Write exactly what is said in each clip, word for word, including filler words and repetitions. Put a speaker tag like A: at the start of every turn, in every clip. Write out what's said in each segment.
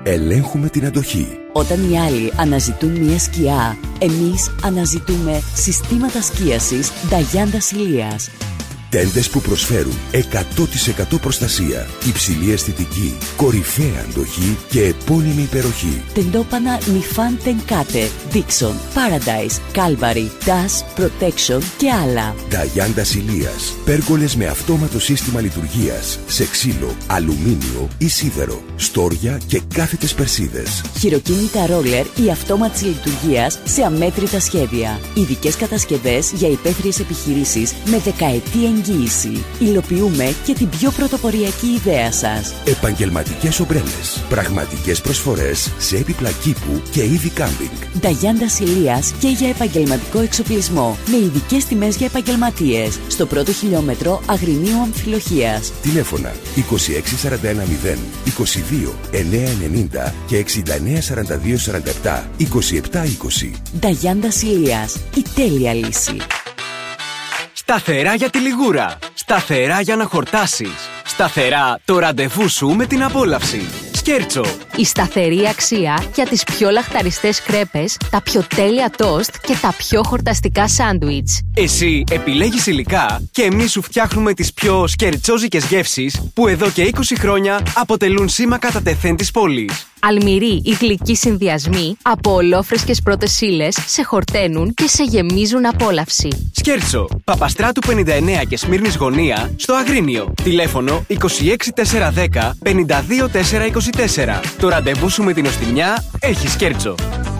A: Ελέγχουμε την αντοχή.
B: Όταν οι άλλοι αναζητούν μια σκιά, εμείς αναζητούμε συστήματα σκίασης Νταγιάντα Ηλίας.
A: Τέντες που προσφέρουν εκατό τοις εκατό προστασία, υψηλή αισθητική, κορυφαία αντοχή και επώνυμη υπεροχή.
B: Τεντόπανα Νιφάν Τενκάτε, Dixon, Paradise, Calvary, Dash, Protection και άλλα.
A: Νταγιάντα Ηλίας. Πέργολες με αυτόματο σύστημα λειτουργίας, σε ξύλο, αλουμίνιο ή σίδερο, στόρια και κάθετες περσίδες.
B: Χειροκίνητα ρόλερ ή αυτόματης λειτουργίας σε αμέτρητα σχέδια. Ειδικές κατασκευές για υπαίθριες επιχειρήσεις με δεκαετή εγγύηση. Υλοποιούμε και την πιο πρωτοποριακή ιδέα σας.
A: Επαγγελματικές ομπρέλες. Πραγματικές προσφορές σε έπιπλα κήπου και είδη κάμπινγκ.
B: Νταγιάντα Ηλίας και για επαγγελματικό εξοπλισμό. Με ειδικές τιμές για επαγγελματίες. Στο πρώτο χιλιόμετρο Αγρινίου Αμφιλοχίας.
A: Τηλέφωνα είκοσι έξι σαράντα ένα μηδέν είκοσι δύο εννιακόσια ενενήντα και εξήντα εννέα σαράντα δύο σαράντα επτά είκοσι επτά είκοσι.
B: Νταγιάντα Ηλίας. Η τέλεια λύση.
C: Σταθερά για τη λιγούρα. Σταθερά για να χορτάσεις. Σταθερά το ραντεβού σου με την απόλαυση. Σκέρτσο.
D: Η σταθερή αξία για τις πιο λαχταριστές κρέπες, τα πιο τέλεια τόστ και τα πιο χορταστικά σάντουιτς.
C: Εσύ επιλέγεις υλικά και εμείς σου φτιάχνουμε τις πιο σκερτσόζικες γεύσεις που εδώ και είκοσι χρόνια αποτελούν σήμα κατά τεθέν της πόλης.
D: Αλμυροί ή γλυκοί συνδυασμοί από ολόφρεσκες πρώτες ύλες σε χορταίνουν και σε γεμίζουν απόλαυση.
C: Σκέρτσο, Παπαστράτου πενήντα εννέα και Σμύρνης Γωνία στο Αγρίνιο. Τηλέφωνο είκοσι έξι τετρακόσια δέκα πενήντα δύο τετρακόσια είκοσι τέσσερα. Το ραντεβού σου με την οστιμιά έχει Σκέρτσο.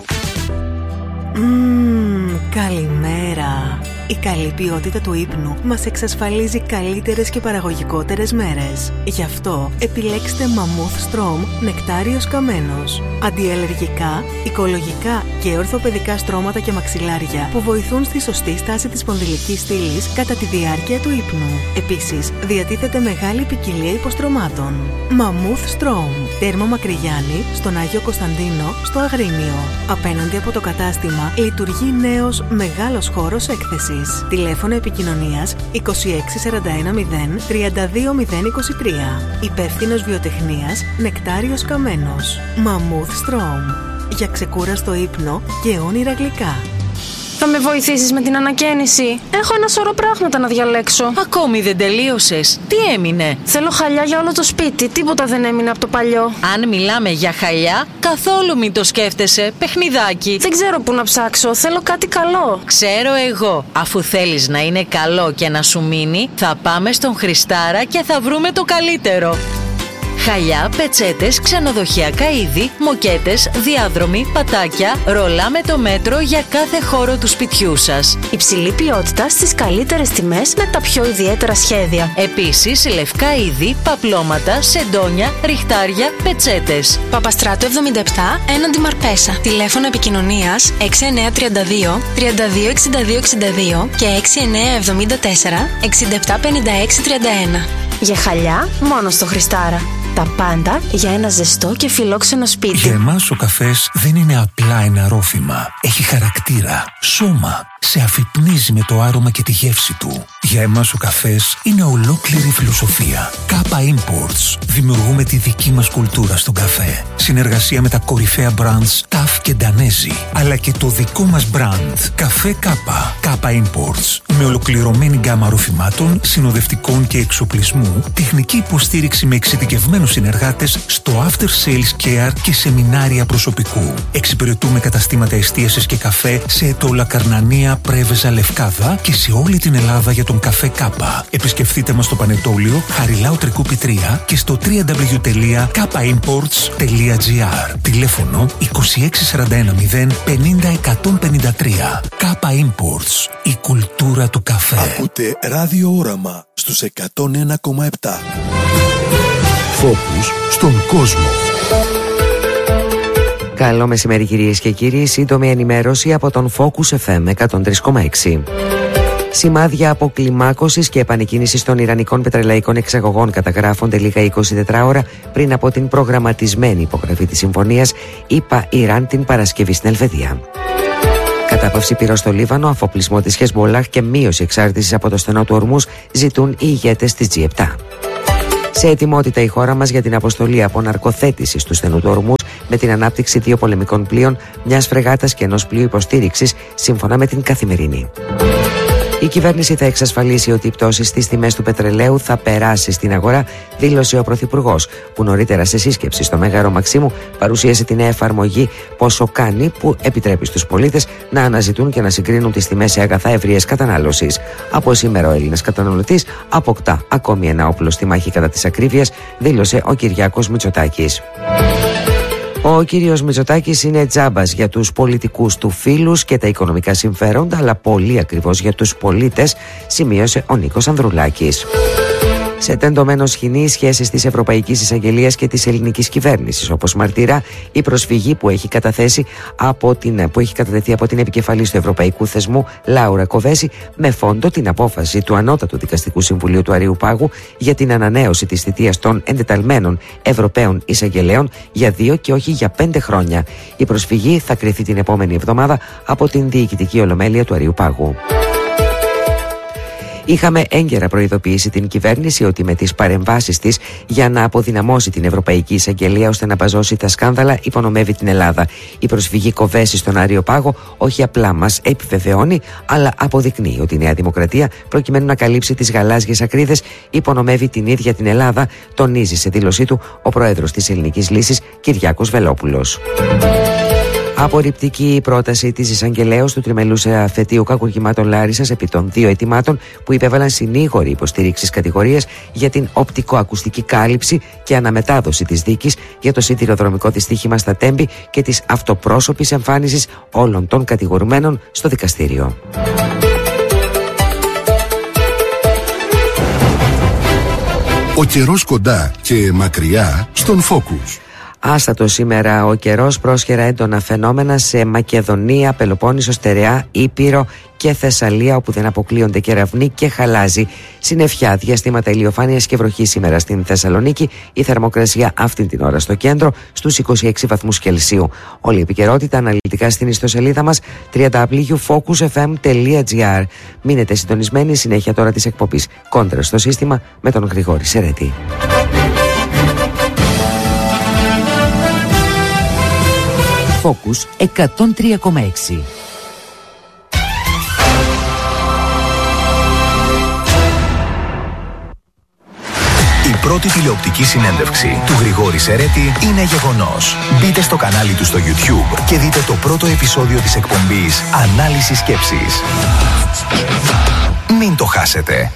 E: Μμμ, καλημέρα. Η καλή ποιότητα του ύπνου μας εξασφαλίζει καλύτερες και παραγωγικότερες μέρες. Γι' αυτό επιλέξτε Mammoth Strom νεκτάριος καμένος. Αντιαλλεργικά, οικολογικά και ορθοπαιδικά στρώματα και μαξιλάρια που βοηθούν στη σωστή στάση της σπονδυλικής στήλης κατά τη διάρκεια του ύπνου. Επίσης, διατίθεται μεγάλη ποικιλία υποστρωμάτων. Mammoth Strom. Τέρμο Μακρυγιάννη, στον Άγιο Κωνσταντίνο, στο Αγρίνιο. Απέναντι από το κατάστημα λειτουργεί νέος μεγάλος χώρος έκθεσης. Τηλέφωνο επικοινωνίας είκοσι έξι σαράντα ένα μηδέν τριάντα δύο μηδέν είκοσι τρία. Υπεύθυνος βιοτεχνίας Νεκτάριος Καμένος. Mammoth Strom. Για ξεκούραστο ύπνο και όνειρα γλυκά.
F: Θα με βοηθήσεις με την ανακαίνιση? Έχω ένα σωρό πράγματα να διαλέξω.
G: Ακόμη δεν τελείωσες? Τι έμεινε?
F: Θέλω χαλιά για όλο το σπίτι. Τίποτα δεν έμεινε από το παλιό.
G: Αν μιλάμε για χαλιά, καθόλου μην το σκέφτεσαι. Παιχνιδάκι.
F: Δεν ξέρω πού να ψάξω. Θέλω κάτι καλό.
G: Ξέρω εγώ. Αφού θέλεις να είναι καλό και να σου μείνει, θα πάμε στον Χριστάρα και θα βρούμε το καλύτερο. Χαλιά, πετσέτες, ξενοδοχειακά είδη, μοκέτες, διάδρομοι, πατάκια, ρολά με το μέτρο για κάθε χώρο του σπιτιού σας.
F: Υψηλή ποιότητα στις καλύτερες τιμές με τα πιο ιδιαίτερα σχέδια.
G: Επίσης, λευκά είδη, παπλώματα, σεντόνια, ριχτάρια, πετσέτες.
F: Παπαστράτου εβδομήντα επτά, έναντι Μαρπέσα. Τηλέφωνο επικοινωνίας έξι εννιά τρία δύο τριάντα δύο εξήντα δύο εξήντα δύο και έξι εννιά εβδομήντα τέσσερα εξήντα επτά πενήντα έξι τριάντα ένα. Για χαλιά, μόνο στο Χριστάρα. Τα πάντα για ένα ζεστό και φιλόξενο σπίτι.
H: Για εμάς ο καφές δεν είναι απλά ένα ρόφημα. Έχει χαρακτήρα, σώμα. Σε αφυπνίζει με το άρωμα και τη γεύση του. Για εμάς ο καφές είναι ολόκληρη φιλοσοφία. Κάπα Imports. Δημιουργούμε τη δική μας κουλτούρα στον καφέ. Συνεργασία με τα κορυφαία brands Ταφ και Ντανέζι. Αλλά και το δικό μας brand. Καφέ Κάπα. Κάπα Imports. Με ολοκληρωμένη γκάμα ροφημάτων, συνοδευτικών και εξοπλισμού, τεχνική υποστήριξη με εξειδικευμένους συνεργάτες στο after sales care και σεμινάρια προσωπικού. Εξυπηρετούμε καταστήματα εστίασης και καφέ σε Ετώλα, Καρνανία, Πρέβεζα, Λευκάδα και σε όλη την Ελλάδα για τον καφέ Κάπα. Επισκεφτείτε μας στο Πανετόλιο, Χαριλάου Τρικούπη τρία και στο double-u double-u double-u τελεία κάπα imports τελεία gr. Τηλέφωνο είκοσι έξι σαράντα ένα μηδέν πενήντα εκατόν πενήντα τρία. Κάπα Imports. Η κουλτούρα του καφέ.
I: Ακούτε Ράδιο Όραμα στους εκατόν ένα κόμμα επτά.
A: Φόκους στον κόσμο.
J: Καλό μεσημέρι κυρίες και κύριοι, σύντομη ενημέρωση από τον Focus εφ εμ εκατόν τρία κόμμα έξι. Σημάδια αποκλιμάκωσης και επανεκκίνησης των ιρανικών πετρελαϊκών εξαγωγών καταγράφονται λίγα εικοσιτέσσερις ώρα πριν από την προγραμματισμένη υπογραφή της συμφωνίας ΗΠΑ-Ιράν την Παρασκευή στην Ελβετία. Κατάπαυση πυρός στο Λίβανο, αφοπλισμό της Χεσμολάχ και μείωση εξάρτησης από το στενό του Ορμούζ ζητούν οι ηγέτες της τζι επτά. Σε ετοιμότητα η χώρα μας για την αποστολή αποναρκοθέτησης του στενού του Ορμούζ με την ανάπτυξη δύο πολεμικών πλοίων, μιας φρεγάτας και ενός πλοίου υποστήριξης, σύμφωνα με την Καθημερινή. Η κυβέρνηση θα εξασφαλίσει ότι η πτώση στις τιμές του πετρελαίου θα περάσει στην αγορά, δήλωσε ο Πρωθυπουργός, που νωρίτερα σε σύσκεψη στο Μέγαρο Μαξίμου παρουσίασε τη νέα εφαρμογή Πόσο Κάνει, που επιτρέπει στους πολίτες να αναζητούν και να συγκρίνουν τις τιμές σε αγαθά ευρείας κατανάλωσης. Από σήμερα ο Έλληνας καταναλωτής αποκτά ακόμη ένα όπλο στη μάχη κατά της ακρίβειας, δήλωσε ο Κυριάκος Μητσοτάκης. Ο κύριος Μητσοτάκης είναι τζάμπας για τους πολιτικούς του φίλους και τα οικονομικά συμφέροντα, αλλά πολύ ακριβώς για τους πολίτες, σημείωσε ο Νίκος Ανδρουλάκης. Σε τεντωμένο σκηνή οι σχέσεις της Ευρωπαϊκής Εισαγγελίας και της ελληνικής κυβέρνησης, όπως μαρτυρά η προσφυγή που έχει, καταθέσει από την, που έχει κατατεθεί από την επικεφαλής του Ευρωπαϊκού Θεσμού Λάουρα Κοβέση, με φόντο την απόφαση του Ανώτατου Δικαστικού Συμβουλίου του Αριού Πάγου για την ανανέωση της θητείας των εντεταλμένων Ευρωπαίων Εισαγγελέων για δύο και όχι για πέντε χρόνια. Η προσφυγή θα κριθεί την επόμενη εβδομάδα από την Διοικητική Ολομέλεια του Αριού Πάγου. Είχαμε έγκαιρα προειδοποιήσει την κυβέρνηση ότι με τις παρεμβάσεις της για να αποδυναμώσει την Ευρωπαϊκή Εισαγγελία ώστε να μπαζώσει τα σκάνδαλα υπονομεύει την Ελλάδα. Η προσφυγή Κοβέση στον Άριο Πάγο όχι απλά μας επιβεβαιώνει, αλλά αποδεικνύει ότι η Νέα Δημοκρατία, προκειμένου να καλύψει τις γαλάζιες ακρίδες, υπονομεύει την ίδια την Ελλάδα, τονίζει σε δήλωσή του ο πρόεδρος της Ελληνικής Λύσης Κυριάκος Βελόπουλος. Απορριπτική η πρόταση της εισαγγελέως του τριμελούς αφετείου κακουργημάτων Λάρισσας επί των δύο αιτημάτων που υπέβαλαν συνήγοροι υποστήριξης κατηγορίας για την οπτικοακουστική κάλυψη και αναμετάδοση της δίκης για το σιδηροδρομικό δυστύχημα στα Τέμπη και της αυτοπρόσωπης εμφάνισης όλων των κατηγορουμένων στο δικαστήριο.
A: Ο καιρός κοντά και μακριά στον Focus.
J: Άστατο σήμερα ο καιρός, πρόσχερα έντονα φαινόμενα σε Μακεδονία, Πελοπόννησο, Στερεά, Ήπειρο και Θεσσαλία, όπου δεν αποκλείονται κεραυνοί και χαλάζι. Συννεφιά, διαστήματα ηλιοφάνειας και βροχή σήμερα στην Θεσσαλονίκη. Η θερμοκρασία αυτή την ώρα στο κέντρο στους είκοσι έξι βαθμούς Κελσίου. Όλη η επικαιρότητα αναλυτικά στην ιστοσελίδα μας double-u double-u double-u τελεία focus f m τελεία g r. Μείνετε συντονισμένοι, συνέχεια τώρα της εκπομπής Κόντρα στο σύστημα με τον Γρηγόρη Σερέτη.
B: Focus εκατόν τρία κόμμα έξι.
K: Η πρώτη τηλεοπτική συνέντευξη του Γρηγόρη Σερέτη είναι γεγονός. Μπείτε στο κανάλι του στο YouTube και δείτε το πρώτο επεισόδιο της εκπομπής Ανάλυση Σκέψης. Μην το χάσετε.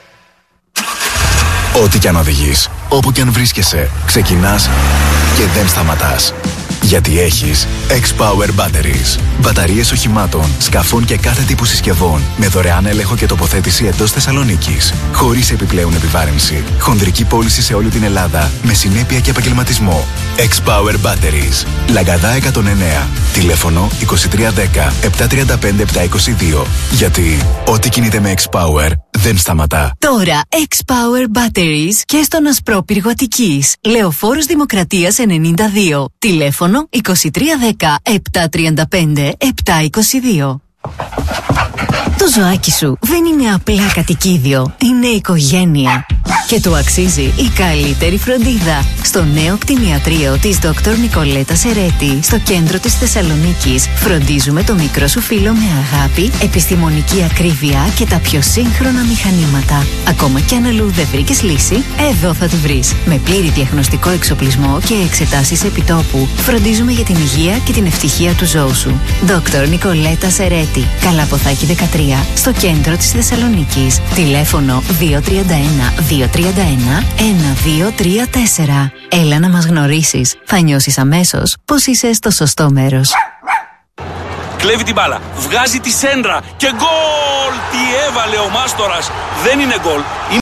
K: Ό,τι κι αν οδηγείς, όπου κι αν βρίσκεσαι, ξεκινάς και δεν σταματάς. Γιατί έχεις X-Power Batteries. Μπαταρίες οχημάτων, σκαφών και κάθε τύπου συσκευών με δωρεάν έλεγχο και τοποθέτηση εντός Θεσσαλονίκης. Χωρίς επιπλέον επιβάρυνση. Χονδρική πώληση σε όλη την Ελλάδα με συνέπεια και επαγγελματισμό. X-Power Batteries. Λαγκαδά εκατόν εννέα. Τηλέφωνο είκοσι τρία δέκα επτακόσια τριάντα πέντε επτακόσια είκοσι δύο. Γιατί ό,τι κινείται με X-Power δεν σταματά.
L: Τώρα X-Power Batteries και στον Ασπρόπυργο Αττικής. Λεωφόρος Δημοκρατίας ενενήντα δύο. Τηλέφωνο είκοσι τρία δέκα επτακόσια τριάντα πέντε επτακόσια είκοσι δύο. Το ζωάκι σου δεν είναι απλά κατοικίδιο, είναι οικογένεια. Και του αξίζει η καλύτερη φροντίδα. Στο νέο κτηνιατρίο της Δόκτωρ Νικολέτα Σερέτη, στο κέντρο της Θεσσαλονίκης, φροντίζουμε το μικρό σου φίλο με αγάπη, επιστημονική ακρίβεια και τα πιο σύγχρονα μηχανήματα. Ακόμα κι αν αλλού δεν βρήκες λύση, εδώ θα τη βρεις. Με πλήρη διαγνωστικό εξοπλισμό και εξετάσεις επιτόπου, φροντίζουμε για την υγεία και την ευτυχία του ζώου σου. Δόκτωρ Νικολέτα Σερέτη, Καλαποθάκη δεκατρία, στο κέντρο της Θεσσαλονίκης. Τηλέφωνο δύο τρία ένα δύο τρία ένα ένα δύο τρία τέσσερα. Έλα να μας γνωρίσεις. Θα νιώσεις αμέσως πως είσαι στο σωστό μέρος.
M: Κλέβει την μπάλα, βγάζει τη σέντρα και γκολ! Τι έβαλε ο Μάστορας. Δεν είναι γκολ.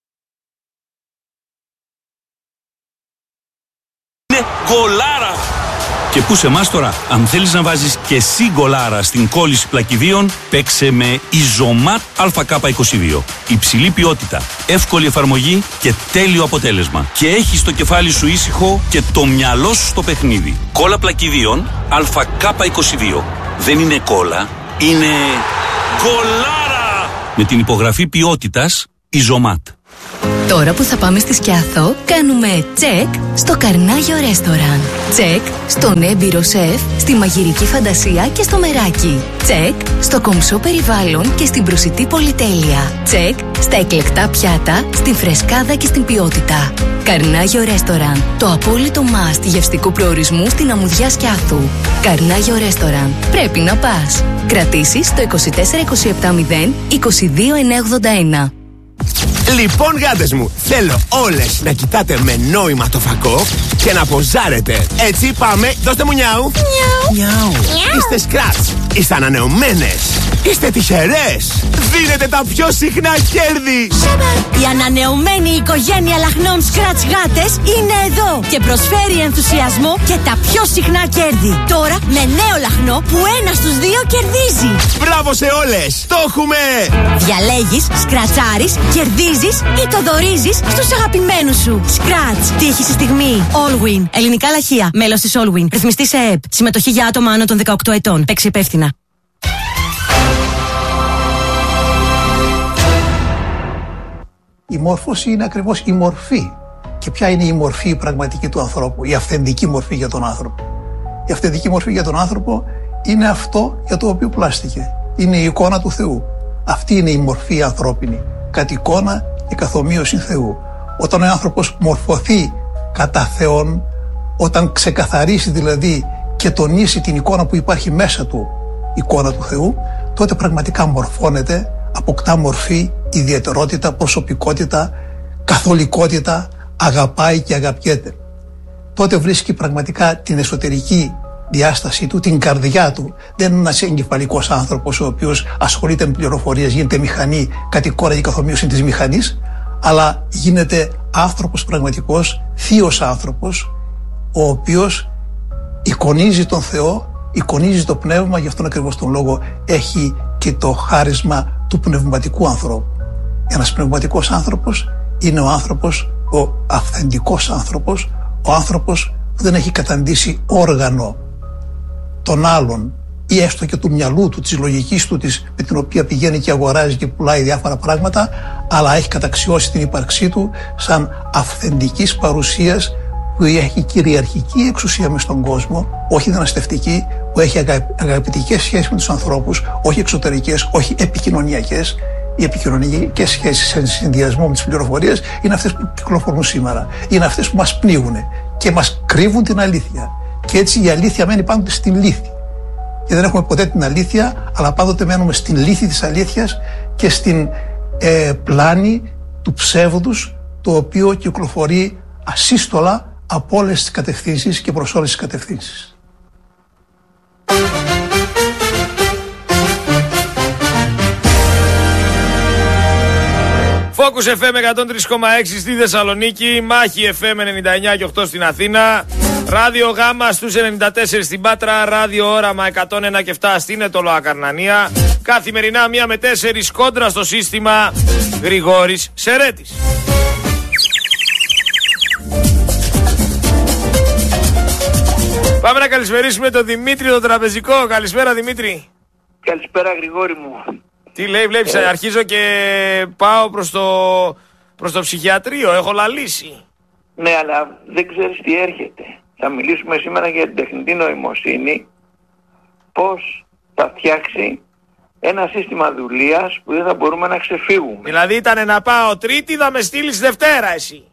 M: Είναι γκολάρα. Και πού σε Μάστορα, αν θέλεις να βάζεις και εσύ γκολάρα στην κόλληση πλακιδίων, παίξε με Ιζωμάτ Α Κ είκοσι δύο. Υψηλή ποιότητα, εύκολη εφαρμογή και τέλειο αποτέλεσμα. Και έχεις το κεφάλι σου ήσυχο και το μυαλό σου στο παιχνίδι. Κόλλα πλακιδίων Α Κ είκοσι δύο. Δεν είναι κόλλα, είναι γκολάρα! Με την υπογραφή ποιότητας Ιζωμάτ.
L: Τώρα που θα πάμε στη Σκιάθο, κάνουμε τσεκ στο Καρνάγιο Ρέστοραν. Τσεκ στον έμπειρο σεφ, στη μαγειρική φαντασία και στο μεράκι. Τσεκ στο κομψό περιβάλλον και στην προσιτή πολυτέλεια. Τσεκ στα εκλεκτά πιάτα, στην φρεσκάδα και στην ποιότητα. Καρνάγιο Ρέστοραν. Το απόλυτο must γευστικού προορισμού στην αμμουδιά Σκιάθου. Καρνάγιο Ρέστοραν. Πρέπει να πας. Κρατήσεις στο είκοσι τέσσερα είκοσι επτά μηδέν είκοσι δύο εννιακόσια ογδόντα ένα.
N: Λοιπόν, γάτες μου, θέλω όλες να κοιτάτε με νόημα το φακό και να ποζάρετε. Έτσι, πάμε, δώστε μου νιάου. Νιάου. Είστε σκράτς, είστε ανανεωμένες, είστε τυχερές. Δίνετε τα πιο συχνά κέρδη.
O: Η ανανεωμένη οικογένεια λαχνών Scratch γάτες είναι εδώ και προσφέρει ενθουσιασμό και τα πιο συχνά κέρδη. Τώρα με νέο λαχνό που ένα στους δύο κερδίζει.
N: Μπράβο σε όλες, το έχουμε.
O: Διαλέγεις, σκρατσάρεις, κερδίζεις ή το δωρίζεις στους αγαπημένους σου. Scratch, τύχη στη στιγμή. Allwin, ελληνικά λαχεία, μέλος της Allwin. Ρυθμιστή σε ΕΕΠ. Συμμετοχή για άτομα άνω των δεκαοκτώ ετών. Παίξει υπεύθυνα.
P: Η μόρφωση είναι ακριβώς η μορφή. Και ποια είναι η μορφή η πραγματική του ανθρώπου, η αυθεντική μορφή για τον άνθρωπο. Η αυθεντική μορφή για τον άνθρωπο είναι αυτό για το οποίο πλάστηκε. Είναι η εικόνα του Θεού. Αυτή είναι η μορφή ανθρώπινη. Κατ' εικόνα και καθομοίωση Θεού. Όταν ο άνθρωπος μορφωθεί κατά Θεόν, όταν ξεκαθαρίσει δηλαδή και τονίσει την εικόνα που υπάρχει μέσα του, εικόνα του Θεού, τότε πραγματικά μορφώνεται, αποκτά μορφή, ιδιαιτερότητα, προσωπικότητα, καθολικότητα, αγαπάει και αγαπιέται. Τότε βρίσκει πραγματικά την εσωτερική διάσταση του, την καρδιά του. Δεν είναι ένας εγκεφαλικός άνθρωπος ο οποίος ασχολείται με πληροφορίες, γίνεται μηχανή, κατ' εικόνα και καθομοίωση της μηχανής, αλλά γίνεται άνθρωπος πραγματικός, θείος άνθρωπος, ο οποίος εικονίζει τον Θεό, εικονίζει το πνεύμα, γι' αυτόν ακριβώς τον λόγο έχει και το χάρισμα του πνευματικού ανθρώπου. Ένας πνευματικός άνθρωπος είναι ο άνθρωπος, ο αυθεντικός άνθρωπος, ο άνθρωπος που δεν έχει καταντήσει όργανο των άλλων ή έστω και του μυαλού του, της λογικής του, της, με την οποία πηγαίνει και αγοράζει και πουλάει διάφορα πράγματα, αλλά έχει καταξιώσει την ύπαρξή του σαν αυθεντικής παρουσίας που έχει κυριαρχική εξουσία μες στον κόσμο, όχι δυναστευτική, που έχει αγαπητικές σχέσεις με τους ανθρώπους, όχι εξωτερικές, όχι επικοινωνιακές. Οι επικοινωνιακές σχέσεις σε συνδυασμό με τις πληροφορίες είναι αυτές που κυκλοφορούν σήμερα. Είναι αυτές που μας πνίγουν και μας κρύβουν την αλήθεια. Και έτσι η αλήθεια μένει πάντοτε στην λύθη. Και δεν έχουμε ποτέ την αλήθεια, αλλά πάντοτε μένουμε στην λύθη της αλήθειας και στην ε, πλάνη του ψεύδους, το οποίο κυκλοφορεί ασύστολα από όλες τις κατευθύνσεις και προς όλες τις κατευθύνσεις.
Q: Focus εφ εμ εκατόν τρία κόμμα έξι στη Θεσσαλονίκη, Μάχη εφ εμ ενενήντα εννιά κόμμα οκτώ στην Αθήνα, Ράδιο Γάμα στους ενενήντα τέσσερα στην Πάτρα, Ράδιο Όραμα εκατόν ένα και επτά στην Ετωλοά Καρνανία. Καθημερινά μία με τέσσερις κόντρα στο σύστημα, Γρηγόρης Σερέτης. Πάμε να καλησπερίσουμε τον Δημήτρη τον τραπεζικό. Καλησπέρα Δημήτρη.
R: Καλησπέρα Γρηγόρη μου.
Q: Τι λέει, βλέπεις, ε... αρχίζω και πάω προς το, προς το ψυχιατρίο, έχω λαλήσει.
R: Ναι, αλλά δεν ξέρεις τι έρχεται. Θα μιλήσουμε σήμερα για την τεχνητή νοημοσύνη, πώς θα φτιάξει ένα σύστημα δουλείας που δεν θα μπορούμε να ξεφύγουμε.
Q: Δηλαδή ήταν να πάω Τρίτη, θα με στείλεις Δευτέρα εσύ.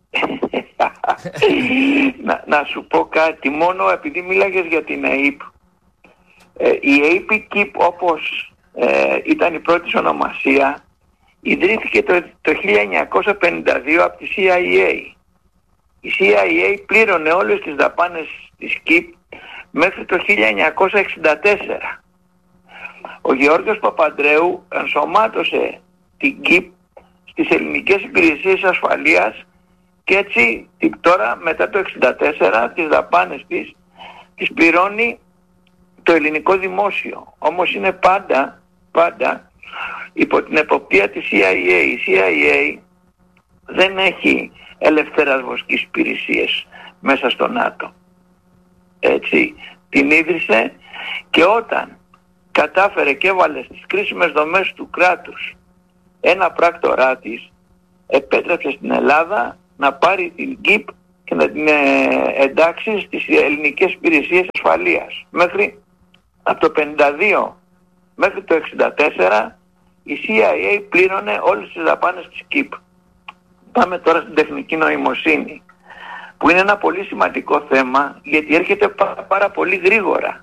R: να, να σου πω κάτι, μόνο επειδή μίλαγες για την ΑΕΠ. Ε, η έι πι Keep, όπως ε, ήταν η πρώτη ονομασία, ιδρύθηκε το, το χίλια εννιακόσια πενήντα δύο από τη σι άι έι. Η σι άι έι πλήρωνε όλες τις δαπάνες της Keep μέχρι το χίλια εννιακόσια εξήντα τέσσερα. Ο Γεώργιος Παπαντρέου ενσωμάτωσε την Keep στις ελληνικές υπηρεσίες ασφαλείας και έτσι τώρα μετά το εξήντα τέσσερα τις δαπάνες της τις πληρώνει το ελληνικό δημόσιο. Όμως είναι πάντα, πάντα υπό την εποπτεία της σι άι έι. Η σι άι έι δεν έχει ελευθεράς βοσκής υπηρεσίες μέσα στο ΝΑΤΟ. Έτσι, την ίδρυσε και όταν κατάφερε και έβαλε στις κρίσιμες δομές του κράτους ένα πράκτορά της, επέτρεψε στην Ελλάδα να πάρει την ΚΙΠ και να την ε, εντάξει στις ελληνικές υπηρεσίες ασφαλείας. Μέχρι από το πενήντα δύο μέχρι το εξήντα τέσσερα η σι άι έι πλήρωνε όλες τις δαπάνες της ΚΙΠ. Πάμε τώρα στην τεχνική νοημοσύνη, που είναι ένα πολύ σημαντικό θέμα, γιατί έρχεται πάρα, πάρα πολύ γρήγορα.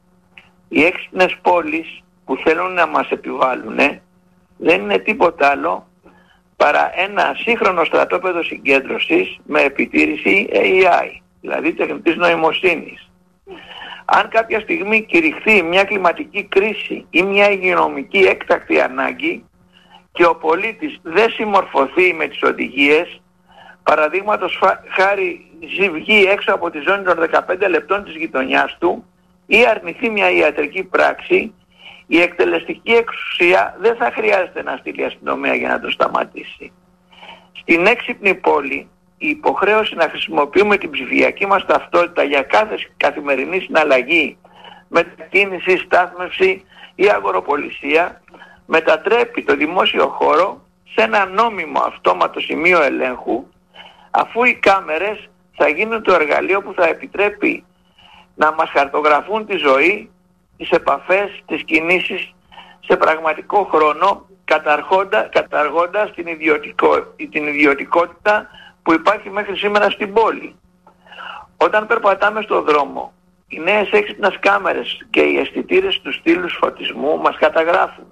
R: Οι έξυπνες πόλεις που θέλουν να μας επιβάλλουν δεν είναι τίποτα άλλο παρά ένα σύγχρονο στρατόπεδο συγκέντρωσης με επιτήρηση έι άι, δηλαδή τεχνητής νοημοσύνης. Αν κάποια στιγμή κηρυχθεί μια κλιματική κρίση ή μια υγειονομική έκτακτη ανάγκη και ο πολίτης δεν συμμορφωθεί με τις οδηγίες, παραδείγματος χάρη βγει έξω από τη ζώνη των δεκαπέντε λεπτών της γειτονιάς του ή αρνηθεί μια ιατρική πράξη, η εκτελεστική εξουσία δεν θα χρειάζεται να στείλει αστυνομία για να το σταματήσει. Στην έξυπνη πόλη η υποχρέωση να χρησιμοποιούμε την ψηφιακή μας ταυτότητα για κάθε καθημερινή συναλλαγή, μετακίνηση, στάθμευση ή αγοροπολισία μετατρέπει το δημόσιο χώρο σε ένα νόμιμο αυτόματο σημείο ελέγχου, αφού οι κάμερες θα γίνουν το εργαλείο που θα επιτρέπει να μας χαρτογραφούν τη ζωή, τις επαφές, τις κινήσεις σε πραγματικό χρόνο, καταργώντα, καταργώντας την, ιδιωτικό, την ιδιωτικότητα που υπάρχει μέχρι σήμερα στην πόλη. Όταν περπατάμε στον δρόμο, οι νέες έξυπνες κάμερες και οι αισθητήρες του στήλους φωτισμού μας καταγράφουν.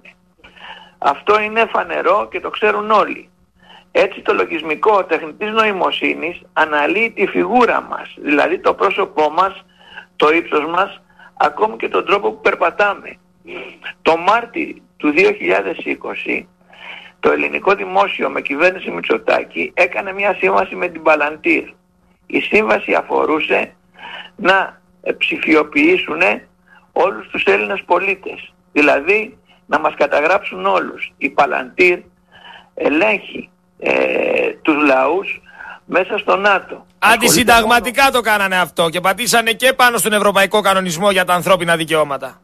R: Αυτό είναι φανερό και το ξέρουν όλοι. Έτσι το λογισμικό τεχνητής νοημοσύνης αναλύει τη φιγούρα μας, δηλαδή το πρόσωπό μας, το ύψος μας, ακόμη και τον τρόπο που περπατάμε. Το Μάρτι του δύο χιλιάδες είκοσι το ελληνικό δημόσιο με κυβέρνηση Μητσοτάκη έκανε μια σύμβαση με την Παλαντήρ. Η σύμβαση αφορούσε να ψηφιοποιήσουν όλους τους Έλληνες πολίτες, δηλαδή να μας καταγράψουν όλους. Η Παλαντήρ ελέγχει ε, τους λαούς μέσα στο ΝΑΤΟ.
Q: Αντισυνταγματικά το κάνανε αυτό και πατήσανε και πάνω στον Ευρωπαϊκό Κανονισμό για τα ανθρώπινα δικαιώματα.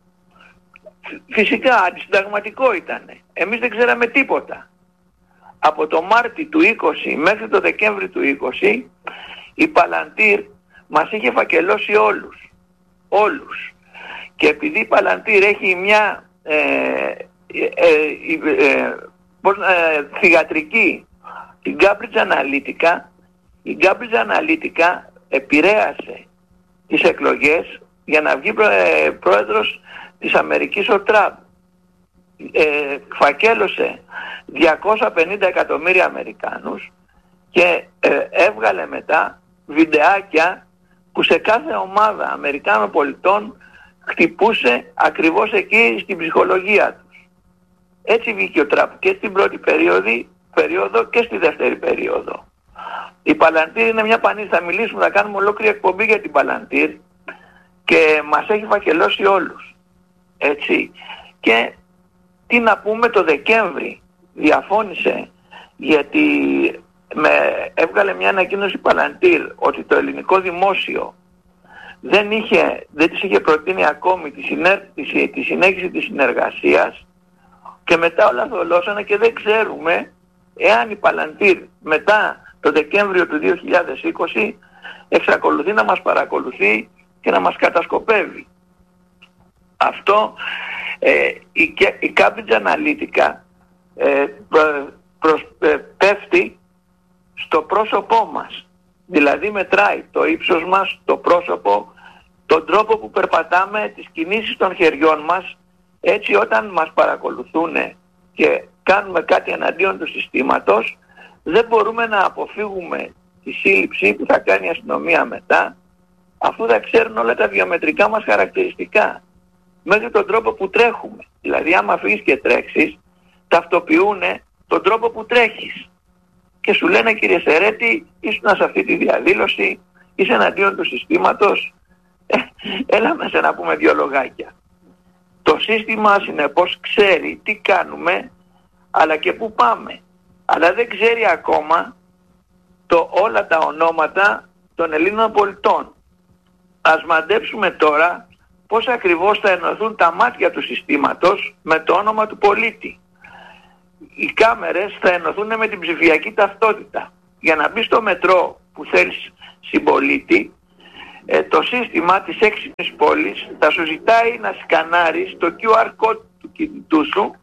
R: Φυσικά αντισυνταγματικό ήταν. Εμείς δεν ξέραμε τίποτα. Από το Μάρτι του είκοσι μέχρι το Δεκέμβρη του είκοσι η Παλαντήρ μας είχε φακελώσει όλους. Όλους. Και επειδή η Παλαντήρ έχει μια ε, ε, ε, ε, πώς, ε, θυγατρική, την Cambridge Analytica, η Cambridge Analytica επηρέασε τις εκλογές για να βγει πρό, ε, πρόεδρος της Αμερικής ο Τραμπ. Ε, φακέλωσε διακόσια πενήντα εκατομμύρια Αμερικάνους και ε, έβγαλε μετά βιντεάκια που σε κάθε ομάδα Αμερικάνων πολιτών χτυπούσε ακριβώς εκεί στην ψυχολογία τους. Έτσι βγήκε ο Τραμπ και στην πρώτη περίοδο, περίοδο και στη δεύτερη περίοδο. Η Παλαντήρ είναι μια πανή, θα μιλήσουμε, θα κάνουμε ολόκληρη εκπομπή για την Παλαντήρ και μας έχει φακελώσει όλους. Έτσι. Και τι να πούμε, το Δεκέμβρη διαφώνησε γιατί με, έβγαλε μια ανακοίνωση Παλαντήρ ότι το ελληνικό δημόσιο δεν, είχε, δεν της είχε προτείνει ακόμη τη, συνέρ, τη, τη συνέχιση της συνεργασίας και μετά όλα θολώσανε και δεν ξέρουμε εάν η Παλαντήρ μετά το Δεκέμβριο του δύο χιλιάδες είκοσι εξακολουθεί να μας παρακολουθεί και να μας κατασκοπεύει. Αυτό ε, η, η Cambridge Analytica ε, προ, προς, ε, πέφτει στο πρόσωπό μας. Δηλαδή μετράει το ύψος μας, το πρόσωπο, τον τρόπο που περπατάμε, τις κινήσεις των χεριών μας, έτσι όταν μας παρακολουθούν και κάνουμε κάτι εναντίον του συστήματος, δεν μπορούμε να αποφύγουμε τη σύλληψη που θα κάνει η αστυνομία μετά, αφού θα ξέρουν όλα τα βιομετρικά μας χαρακτηριστικά, μέχρι τον τρόπο που τρέχουμε. Δηλαδή άμα φύγεις και τρέξεις, ταυτοποιούν τον τρόπο που τρέχεις και σου λένε, κύριε Σερέτη, ήσουν σε αυτή τη διαδήλωση, είσαι εναντίον του συστήματος, ε, έλα μέσα να πούμε δύο λογάκια. Το σύστημα συνεπώς ξέρει τι κάνουμε αλλά και πού πάμε, αλλά δεν ξέρει ακόμα το, όλα τα ονόματα των Ελλήνων πολιτών. Ας μαντέψουμε τώρα πώς ακριβώς θα ενωθούν τα μάτια του συστήματος με το όνομα του πολίτη. οι κάμερες θα ενωθούν με την ψηφιακή ταυτότητα. Για να μπει στο μετρό που θέλεις συμπολίτη, ε, το σύστημα της έξυπνης πόλης θα σου ζητάει να σκανάρεις το κιου αρ code του κινητού σου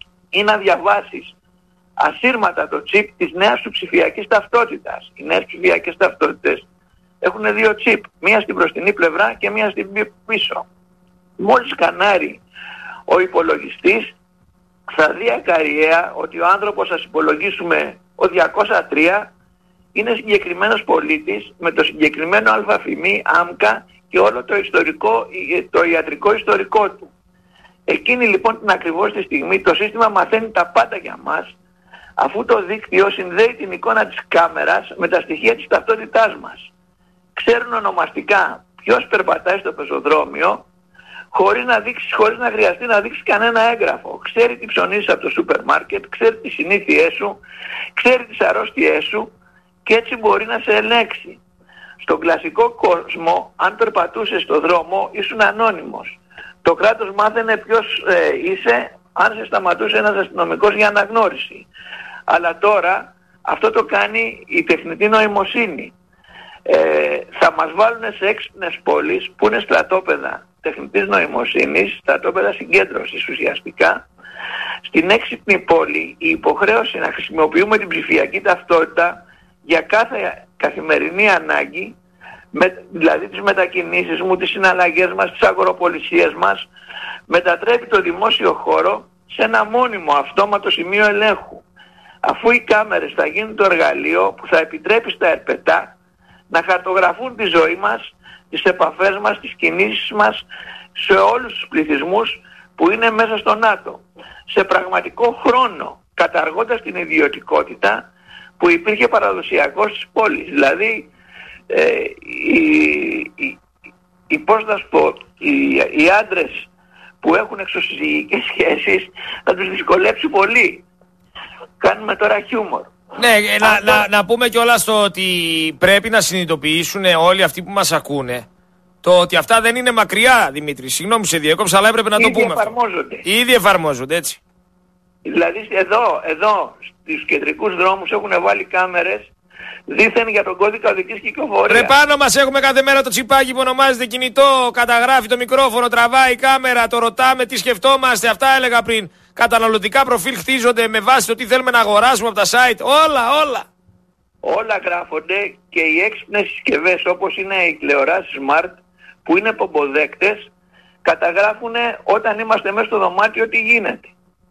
R: ή να διαβάσεις ασύρματα το chip της νέας σου ψηφιακής ταυτότητας. Οι νέες ψηφιακές ταυτότητες έχουν δύο chip, μία στην μπροστινή πλευρά και μία στην πίσω. Μόλις σκανάρει ο υπολογιστής, θα δει ακαριέα ότι ο άνθρωπος, ας υπολογίσουμε ο διακόσια τρία, είναι συγκεκριμένος πολίτης με το συγκεκριμένο αλφαφημί, άμκα και όλο το, ιστορικό, το ιατρικό ιστορικό του. Εκείνη λοιπόν την ακριβώς τη στιγμή το σύστημα μαθαίνει τα πάντα για μας, αφού το δίκτυο συνδέει την εικόνα της κάμερας με τα στοιχεία της ταυτότητάς μας. Ξέρουν ονομαστικά ποιος περπατάει στο πεζοδρόμιο, χωρίς να, δείξεις, χωρίς να χρειαστεί να δείξεις κανένα έγγραφο. Ξέρει τι ψωνίζεις από το σούπερ μάρκετ, ξέρει τις συνήθειές σου, ξέρει τις αρρώστιές σου και έτσι μπορεί να σε ελέγξει. Στον κλασικό κόσμο, αν περπατούσες στο δρόμο, ήσουν ανώνυμος. Το κράτος μάθαινε ποιος ε, είσαι αν σε σταματούσε ένας αστυνομικός για αναγνώριση. Αλλά τώρα αυτό το κάνει η τεχνητή νοημοσύνη. Ε, θα μας βάλουν σε έξυπνες πόλεις που είναι στρατόπεδα τεχνητής νοημοσύνης, στρατόπεδα συγκέντρωσης ουσιαστικά. Στην έξυπνη πόλη η υποχρέωση να χρησιμοποιούμε την ψηφιακή ταυτότητα για κάθε καθημερινή ανάγκη, με, δηλαδή τις μετακινήσεις μου, τις συναλλαγές μας, τις αγοροπολισίες μας, μετατρέπει το δημόσιο χώρο σε ένα μόνιμο αυτόματο σημείο ελέγχου. Αφού οι κάμερες θα γίνουν το εργαλείο που θα επιτρέπει στα ερπετά να χαρτογραφούν τη ζωή μας, τις επαφές μας, τις κινήσεις μας σε όλους τους πληθυσμούς που είναι μέσα στο ΝΑΤΟ. Σε πραγματικό χρόνο, καταργώντας την ιδιωτικότητα που υπήρχε παραδοσιακώς στις πόλεις. Δηλαδή, ε, οι, οι, οι, πώς να σου πω, οι, οι άντρες που έχουν εξωσυζυγικές σχέσεις θα τους δυσκολέψει πολύ. Κάνουμε τώρα χιούμορ.
Q: Ναι, να, να, να πούμε κιόλας το ότι πρέπει να συνειδητοποιήσουν όλοι αυτοί που μας ακούνε το ότι αυτά δεν είναι μακριά, Δημήτρη. Συγγνώμη, σε διέκοψα, αλλά έπρεπε να
R: Ήδη
Q: το πούμε.
R: Εφαρμόζονται.
Q: Αυτό. Ήδη εφαρμόζονται, έτσι.
R: Δηλαδή εδώ, εδώ, στους κεντρικούς δρόμους έχουν βάλει κάμερες δήθεν για τον κώδικα οδικής κυκλοφορίας.
Q: Ρε πάνω μας έχουμε κάθε μέρα το τσιπάκι που ονομάζεται κινητό, καταγράφει το μικρόφωνο, τραβάει η κάμερα, το ρωτάμε τι σκεφτόμαστε, αυτά έλεγα πριν. Καταναλωτικά προφίλ χτίζονται με βάση το τι θέλουμε να αγοράσουμε από τα site, όλα, όλα.
R: Όλα γράφονται και οι έξυπνες συσκευές όπως είναι οι τηλεοράσεις smart που είναι πομποδέκτες καταγράφουν όταν είμαστε μέσα στο δωμάτιο τι γίνεται.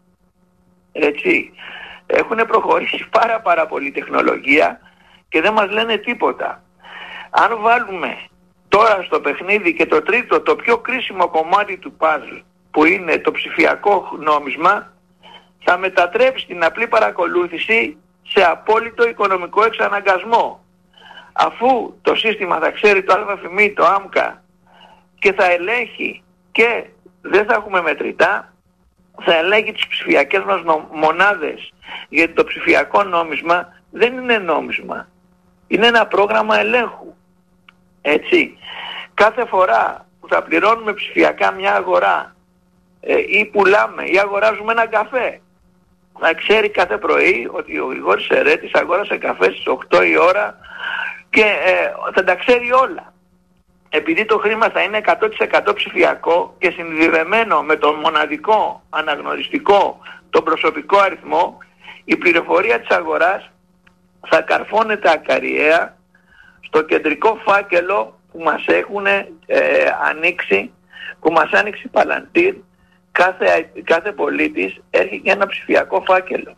R: Έτσι. Έχουν προχωρήσει πάρα πάρα πολύ τεχνολογία και δεν μας λένε τίποτα. Αν βάλουμε τώρα στο παιχνίδι και το τρίτο, το πιο κρίσιμο κομμάτι του puzzle που είναι το ψηφιακό νόμισμα, θα μετατρέψει την απλή παρακολούθηση σε απόλυτο οικονομικό εξαναγκασμό. Αφού το σύστημα θα ξέρει το αλφαφημί, το άμκα και θα ελέγχει και δεν θα έχουμε μετρητά, θα ελέγχει τις ψηφιακές μας μονάδες, γιατί το ψηφιακό νόμισμα δεν είναι νόμισμα. Είναι ένα πρόγραμμα ελέγχου. Έτσι. Κάθε φορά που θα πληρώνουμε ψηφιακά μια αγορά ε, ή πουλάμε ή αγοράζουμε ένα καφέ, θα ξέρει κάθε πρωί ότι ο Γρηγόρης Ερέτης αγόρασε καφέ στις οκτώ η ώρα και ε, θα τα ξέρει όλα. Επειδή το χρήμα θα είναι εκατό τοις εκατό ψηφιακό και συνδεδεμένο με τον μοναδικό αναγνωριστικό, τον προσωπικό αριθμό, η πληροφορία της αγοράς θα καρφώνεται ακαριέα στο κεντρικό φάκελο που μας έχουν ε, ανοίξει, που μας άνοιξε η Παλαντήρ. Κάθε, κάθε πολίτης έχει και ένα ψηφιακό φάκελο.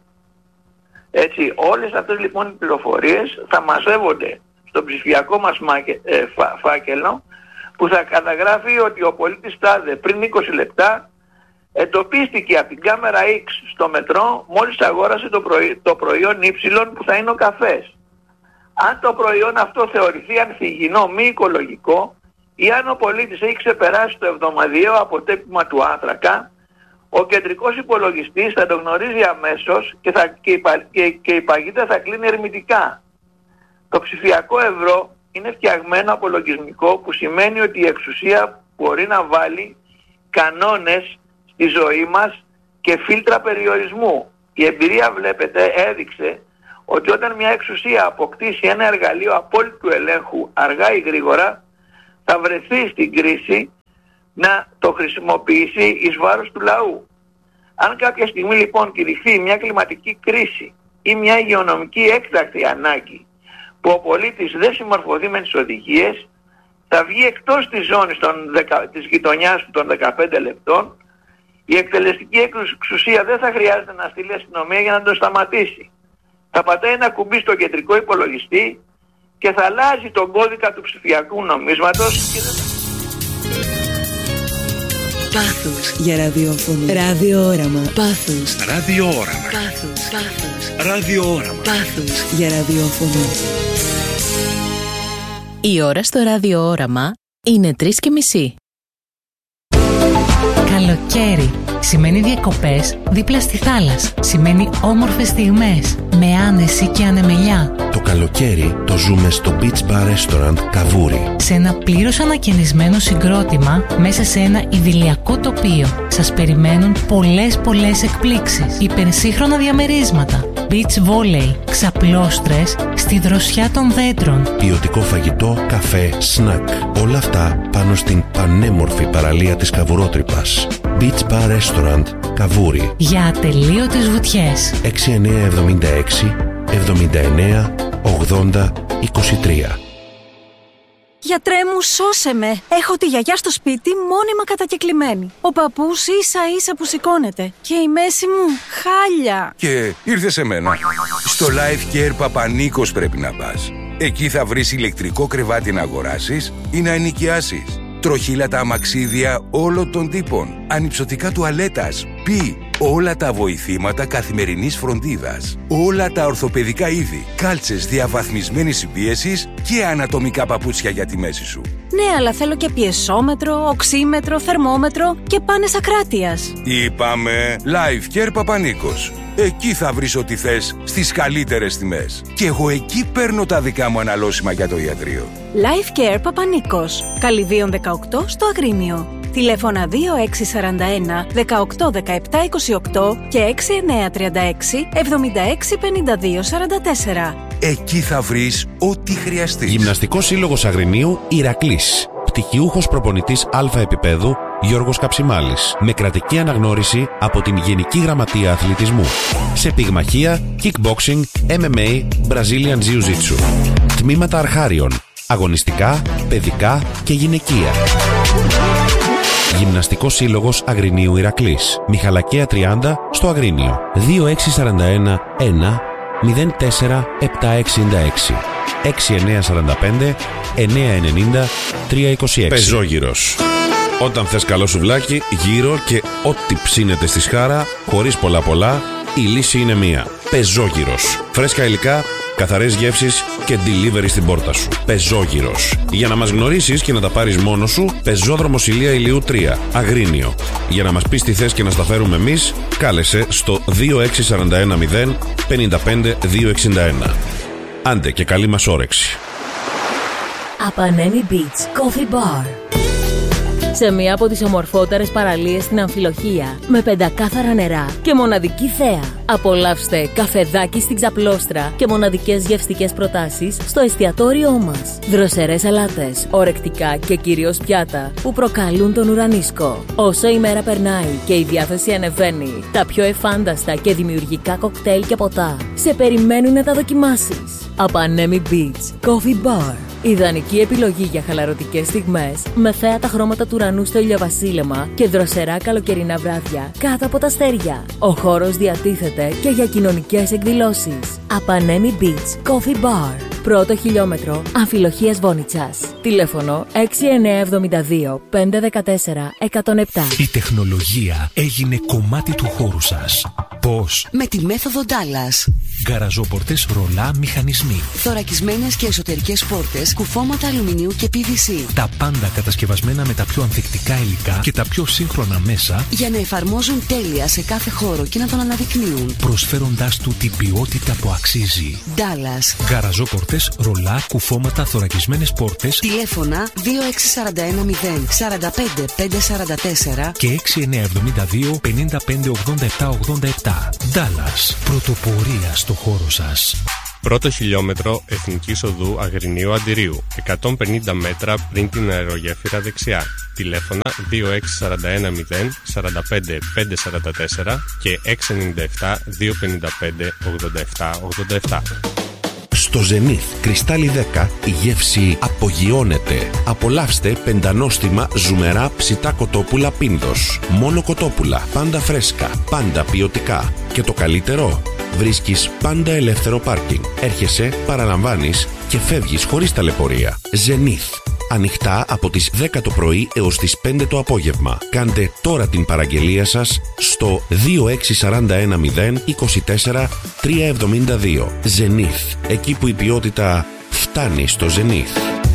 R: Έτσι, όλες αυτές λοιπόν οι πληροφορίες θα μαζεύονται στο ψηφιακό μας μάκε, ε, φα, φάκελο που θα καταγράφει ότι ο πολίτης τάδε πριν είκοσι λεπτά εντοπίστηκε από την κάμερα X στο μετρό μόλις αγόρασε το, προϊ... το προϊόν Y που θα είναι ο καφές. Αν το προϊόν αυτό θεωρηθεί ανθυγιεινό μη οικολογικό ή αν ο πολίτης έχει ξεπεράσει το εβδομαδιαίο αποτύπωμα του άνθρακα, ο κεντρικός υπολογιστής θα το γνωρίζει αμέσως και, θα... και, η... και... και η παγίδα θα κλείνει ερμητικά. Το ψηφιακό ευρώ είναι φτιαγμένο από λογισμικό που σημαίνει ότι η εξουσία μπορεί να βάλει κανόνες στη ζωή μας και φίλτρα περιορισμού. η εμπειρία, βλέπετε, έδειξε ότι όταν μια εξουσία αποκτήσει ένα εργαλείο απόλυτου ελέγχου αργά ή γρήγορα, θα βρεθεί στην κρίση να το χρησιμοποιήσει εις βάρος του λαού. Αν κάποια στιγμή λοιπόν κηρυχθεί μια κλιματική κρίση ή μια υγειονομική έκτακτη ανάγκη που ο πολίτης δεν συμμορφωθεί με τις οδηγίες, θα βγει εκτός της ζώνης των δεκα, της γειτονιάς του των δεκαπέντε λεπτών, η εκτελεστική εξουσία δεν θα χρειάζεται να στείλει αστυνομία για να το σταματήσει. Θα πατάει ένα κουμπί στο κεντρικό υπολογιστή και θα αλλάζει τον κώδικα του ψηφιακού νομίσματος και δεν...
B: Πάθος για ραδιόφωνο. Ραδιόοραμα. Πάθος.
H: Ραδιόοραμα.
B: Πάθος. Πάθος.
H: Ραδιόοραμα.
B: Πάθος για ραδιόφωνο.
D: Η ώρα στο ραδιόοραμα είναι τρεις και μισή. Καλοκαίρι σημαίνει διακοπές δίπλα στη θάλασσα. Σημαίνει όμορφες στιγμές με άνεση και ανεμελιά.
A: Το καλοκαίρι το ζούμε στο Beach Bar Restaurant Καβούρι.
D: Σε ένα πλήρως ανακαινισμένο συγκρότημα μέσα σε ένα ιδηλιακό τοπίο. Σας περιμένουν πολλές πολλές εκπλήξεις. Υπερσύγχρονα διαμερίσματα. Beach volley, ξαπλώστρες στη δροσιά των δέντρων.
A: Ποιοτικό φαγητό, καφέ, σνακ. Όλα αυτά πάνω στην πανέμορφη παραλία της Καβουρότρυπας. Beach Bar Restaurant Καβούρι.
D: Για ατελείωτες βουτιές.
A: έξι εννιά εβδομήντα έξι εβδομήντα εννιά ογδόντα είκοσι τρία.
S: Γιατρέ μου, σώσε με. Έχω τη γιαγιά στο σπίτι μόνιμα κατακεκλημένη. Ο παππούς ίσα ίσα που σηκώνεται. Και η μέση μου χάλια.
T: Και ήρθε σε μένα. Στο Life Care Παπανίκος πρέπει να πας. Εκεί θα βρεις ηλεκτρικό κρεβάτι να αγοράσεις ή να ενοικιάσεις. Τροχύλατα αμαξίδια όλων των τύπων. Ανυψωτικά τουαλέτας. Πι. Όλα τα βοηθήματα καθημερινής φροντίδας. Όλα τα ορθοπαιδικά είδη. Κάλτσες διαβαθμισμένης συμπίεσης και ανατομικά παπούτσια για τη μέση σου.
S: Ναι, αλλά θέλω και πιεσόμετρο, οξύμετρο, θερμόμετρο και πάνες ακράτειας.
T: Είπαμε Life Care Παπανίκος. Εκεί θα βρεις ό,τι θες στις καλύτερες τιμές. Και εγώ εκεί παίρνω τα δικά μου αναλώσιμα για το ιατρείο.
S: Life Care Παπανίκος. Καλυδίων δεκαοκτώ στο Αγρίνιο. Τηλέφωνα δύο έξι τέσσερα ένα δεκαοκτώ δεκαεπτά είκοσι οκτώ και έξι εννιά τρία έξι εβδομήντα έξι πενήντα δύο σαράντα τέσσερα.
T: Εκεί θα βρεις ό,τι χρειαστείς.
U: Γυμναστικός Σύλλογος Αγρινίου Ηρακλής. Πτυχιούχος προπονητής Α επίπεδου Γιώργος Καψιμάλης. Με κρατική αναγνώριση από την Γενική Γραμματεία Αθλητισμού. Σε πυγμαχία, kickboxing, εμ εμ έι, Brazilian Jiu-Jitsu. Τμήματα αρχάριων. Αγωνιστικά, παιδικά και γυναικεία. Γυμναστικός Σύλλογος Αγρινίου Ηρακλής. Μιχαλακία τριάντα στο Αγρίνιο. δύο έξι τέσσερα ένα ένα μηδέν τέσσερα επτά εξήντα έξι έξι εννιά τέσσερα πέντε εννιά εννιά τρία είκοσι έξι.
V: Πεζόγυρος. Όταν θες καλό σουβλάκι, γύρω και ό,τι ψήνεται στη σχάρα, χωρίς πολλά πολλά, η λύση είναι μία. Πεζόγυρος. Φρέσκα υλικά, καθαρές γεύσεις και delivery στην πόρτα σου. Πεζόγυρος. Για να μας γνωρίσεις και να τα πάρεις μόνος σου, Πεζόδρομος Ηλία Ηλιού τρία, Αγρίνιο. Για να μας πεις τι θες και να στα φέρουμε εμείς, κάλεσε στο δύο έξι τέσσερα ένα μηδέn πέντε πέντε δύο εξήντα ένα. Άντε και καλή μας όρεξη.
D: Απανέμι Beach Coffee Bar. Σε μία από τις ομορφότερες παραλίες στην Αμφιλοχία, με πεντακάθαρα νερά και μοναδική θέα. Απολαύστε καφεδάκι στην ξαπλώστρα και μοναδικές γευστικές προτάσεις στο εστιατόριό μας. Δροσερές σαλάτες, ορεκτικά και κυρίως πιάτα που προκαλούν τον ουρανίσκο. Όσο η μέρα περνάει και η διάθεση ανεβαίνει, τα πιο εφάνταστα και δημιουργικά κοκτέιλ και ποτά σε περιμένουν να τα δοκιμάσεις. Απανέμι Beach Coffee Bar. Ιδανική επιλογή για χαλαρωτικές στιγμές με θέατα χρώματα του ουρανού στο ηλιοβασίλεμα και δροσερά καλοκαιρινά βράδια κάτω από τα αστέρια. Ο χώρος διατίθεται και για κοινωνικές εκδηλώσεις. Απανέμι Beach Coffee Bar. Πρώτο χιλιόμετρο Αμφιλοχίας Βόνιτσας. Τηλέφωνο έξι εννιά εβδομήντα δύο πέντε δεκατέσσερα εκατόν επτά.
H: Η τεχνολογία έγινε κομμάτι του χώρου σας. Πώς?
B: Με τη μέθοδο Dallas.
H: Γκαραζόπορτες ρολά μηχανισμοί.
B: Θωρακισμένες και εσωτερικές πόρτες, κουφώματα αλουμινίου και πι βι σι.
H: Τα πάντα κατασκευασμένα με τα πιο ανθεκτικά υλικά και τα πιο σύγχρονα μέσα
B: για να εφαρμόζουν τέλεια σε κάθε χώρο και να τον αναδεικνύουν,
H: προσφέροντάς του την ποιότητα που αξίζει.
B: Dallas.
H: Γκαραζόπορτες, ρολά, κουφώματα, θωρακισμένες πόρτες.
B: Τηλέφωνα δύο έξι τέσσερα ένα μηδέν τέσσερα πέντε πέντε τέσσερα τέσσερα
H: και έξι εννιά εβδομήντα δύο πενήντα πέντε ογδόντα επτά ογδόντα επτά. Dallas. Πρωτοπορία στο χώρο σας.
C: Πρώτο χιλιόμετρο Εθνικής Οδού Αγρινίου Αντιρίου, εκατόν πενήντα μέτρα πριν την αερογέφυρα δεξιά. Τηλέφωνα δύο έξι τέσσερα ένα μηδέν τέσσερα πέντε πέντε τέσσερα τέσσερα και έξι εννιά επτά δύο πέντε πέντε ογδόντα επτά ογδόντα επτά.
U: Στο Zenith Κρυστάλλι δέκα η γεύση απογειώνεται. Απολαύστε πεντανόστιμα ζουμερά ψητά κοτόπουλα Πίνδος. Μόνο κοτόπουλα, πάντα φρέσκα, πάντα ποιοτικά. Και το καλύτερο, βρίσκεις πάντα ελεύθερο πάρκινγκ. Έρχεσαι, παραλαμβάνεις και φεύγεις χωρίς ταλαιπωρία. Zenith. Ανοιχτά από τις δέκα το πρωί έως τις πέντε το απόγευμα. Κάντε τώρα την παραγγελία σας στο δύο έξι τέσσερα ένα μηδέν είκοσι τέσσερα τριακόσια εβδομήντα δύο. Zenith. Εκεί που η ποιότητα φτάνει στο Zenith.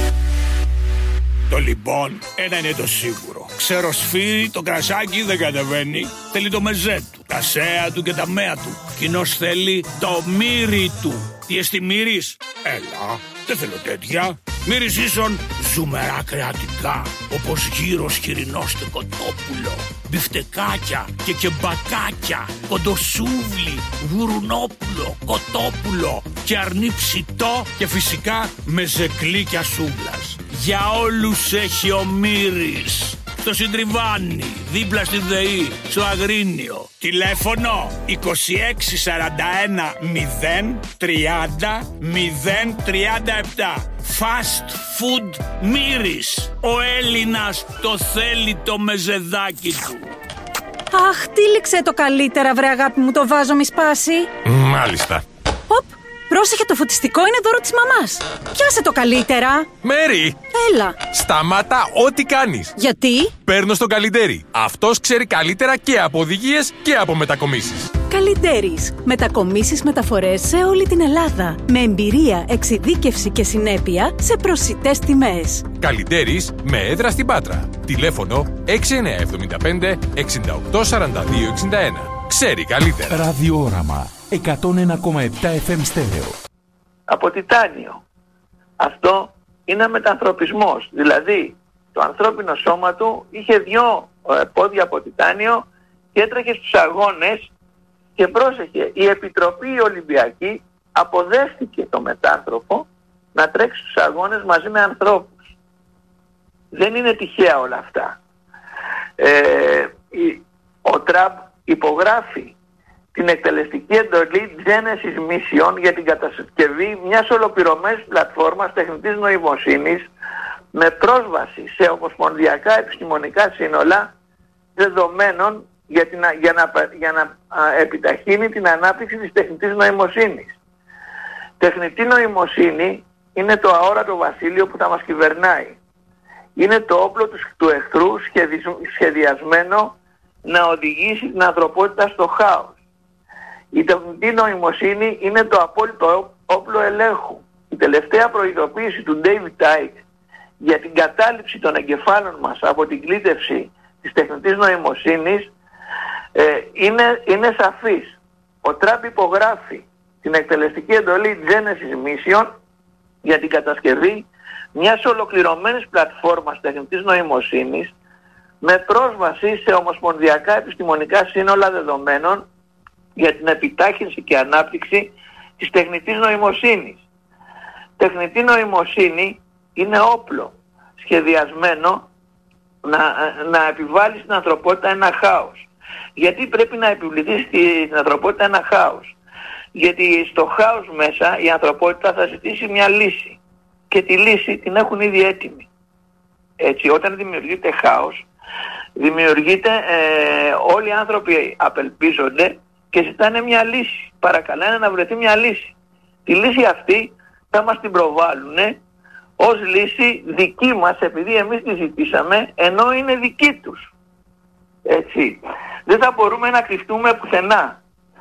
E: Το λοιπόν, ένα είναι το σίγουρο. Ξεροσφύρι, το κρασάκι δεν κατεβαίνει. Θέλει το μεζέ του, τα σέα του και τα μέα του. Κοινώς θέλει το μύρι του. Τι εστί μύρις? Έλα, δεν θέλω τέτοια. Μύρις ίσον ζουμερά κρεατικά, όπως γύρος χοιρινός και κοτόπουλο, μπιφτεκάκια και κεμπακάκια, κοντοσούβλι, γουρουνόπουλο, κοτόπουλο και αρνί ψητό και φυσικά μεζεκλίκια σούβλας. Για όλους έχει ο Μύρης. Στο Συντριβάνι, δίπλα στη ΔΕΗ, στο Αγρίνιο. Τηλέφωνο είκοσι έξι σαράντα ένα μηδέν τριάντα μηδέν τριάντα επτά. Fast Food Μύρης. Ο Έλληνας το θέλει το μεζεδάκι του.
S: Αχ, τύλιξε το καλύτερα, βρε αγάπη μου, το βάζω μη σπάσει.
W: Μάλιστα.
S: Οπ, πρόσεχε, το φωτιστικό είναι δώρο της μαμάς. Πιάσε το καλύτερα.
W: Μέρι!
S: Έλα.
W: Σταμάτα ό,τι κάνεις.
S: Γιατί?
W: Παίρνω στον Καλυντέρι. Αυτός ξέρει καλύτερα και από οδηγίες και από μετακομίσεις.
S: Καλυντέρις. Μετακομίσεις, μεταφορές σε όλη την Ελλάδα. Με εμπειρία, εξειδίκευση και συνέπεια σε προσιτές τιμές.
W: Καλυντέρις με έδρα στην Πάτρα. Τηλέφωνο έξι εννιά εβδομήντα πέντε εξήντα οκτώ σαράντα δύο εξήντα ένα. Ξέρει καλύτερα.
H: Ραδιόραμα εκατόν ένα κόμμα επτά εφ εμ στέρεο.
R: Από τιτάνιο. Αυτό είναι μετανθρωπισμός. Δηλαδή το ανθρώπινο σώμα του είχε δυο ε, πόδια από τιτάνιο και έτρεχε στους αγώνες. Και πρόσεχε, η Επιτροπή η Ολυμπιακή αποδέχτηκε το μετάνθρωπο να τρέξει στους αγώνες μαζί με ανθρώπους. Δεν είναι τυχαία όλα αυτά. Ε, ο Τραμπ υπογράφει την εκτελεστική εντολή Genesis Mission για την κατασκευή μιας ολοκληρωμένης πλατφόρμας τεχνητής νοημοσύνης με πρόσβαση σε ομοσπονδιακά επιστημονικά σύνολα δεδομένων για, την, για να, για να α, επιταχύνει την ανάπτυξη της τεχνητής νοημοσύνης. Τεχνητή νοημοσύνη είναι το αόρατο βασίλειο που θα μας κυβερνάει. Είναι το όπλο του, του εχθρού σχεδιασμένο να οδηγήσει την ανθρωπότητα στο χάος. Η τεχνητή νοημοσύνη είναι το απόλυτο όπλο ελέγχου. Η τελευταία προειδοποίηση του David Icke για την κατάληψη των εγκεφάλων μας από την κλήτευση της τεχνητής νοημοσύνης ε, είναι, είναι σαφής. Ο Τραμπ υπογράφει την εκτελεστική εντολή Genesis Mission για την κατασκευή μιας ολοκληρωμένης πλατφόρμας τεχνητής νοημοσύνης με πρόσβαση σε ομοσπονδιακά επιστημονικά σύνολα δεδομένων για την επιτάχυνση και ανάπτυξη της τεχνητής νοημοσύνης. Τεχνητή νοημοσύνη είναι όπλο σχεδιασμένο να, να επιβάλλει στην ανθρωπότητα ένα χάος. Γιατί πρέπει να επιβληθεί στην ανθρωπότητα ένα χάος? Γιατί στο χάος μέσα η ανθρωπότητα θα ζητήσει μια λύση και τη λύση την έχουν ήδη έτοιμη. Έτσι, όταν δημιουργείται χάος, δημιουργείται, ε, όλοι οι άνθρωποι απελπίζονται και ζητάνε μια λύση. Παρακαλάνε να βρεθεί μια λύση. Τη λύση αυτή θα μας την προβάλλουν ως λύση δική μας, επειδή εμείς τη ζητήσαμε, ενώ είναι δική τους. Έτσι. Δεν θα μπορούμε να κρυφτούμε πουθενά.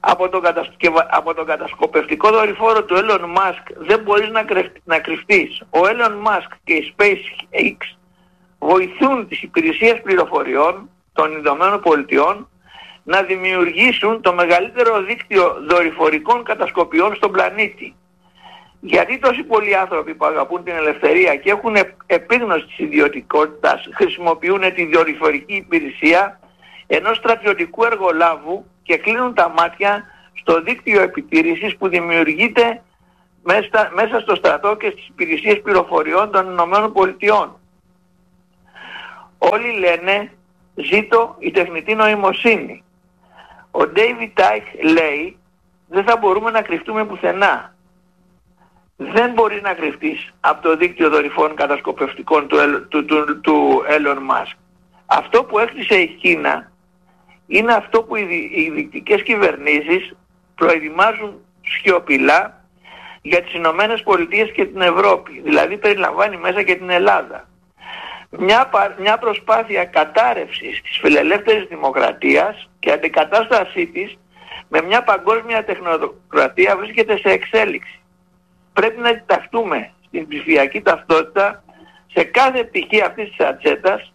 R: από τον, κατασκευα... από τον κατασκοπευτικό δορυφόρο του Elon Musk δεν μπορείς να, κρυφ... να κρυφτείς. Ο Elon Musk και η SpaceX βοηθούν τις υπηρεσίες πληροφοριών των Ηνωμένων Πολιτειών να δημιουργήσουν το μεγαλύτερο δίκτυο δορυφορικών κατασκοπιών στον πλανήτη. Γιατί τόσοι πολλοί άνθρωποι που αγαπούν την ελευθερία και έχουν επίγνωση της ιδιωτικότητας χρησιμοποιούν τη δορυφορική υπηρεσία ενός στρατιωτικού εργολάβου και κλείνουν τα μάτια στο δίκτυο επιτήρησης που δημιουργείται μέσα, μέσα στο στρατό και στις υπηρεσίες πληροφοριών των Ηνωμένων Πολιτειών. Όλοι λένε ζήτω η τεχνητή νοημοσύνη. Ο David Icke λέει δεν θα μπορούμε να κρυφτούμε πουθενά. Δεν μπορεί να κρυφτείς από το δίκτυο δορυφόρων κατασκοπευτικών του, του, του, του Elon Musk. Αυτό που έκτισε η Κίνα είναι αυτό που οι, οι δυτικές κυβερνήσεις προετοιμάζουν σιωπηλά για τις Ηνωμένες Πολιτείες και την Ευρώπη. Δηλαδή περιλαμβάνει μέσα και την Ελλάδα. Μια, μια προσπάθεια κατάρρευσης της φιλελεύθερης δημοκρατίας και αντικατάστασή της με μια παγκόσμια τεχνοκρατία βρίσκεται σε εξέλιξη. Πρέπει να διταχτούμε στην ψηφιακή ταυτότητα σε κάθε πτυχή αυτής της ατζέντας,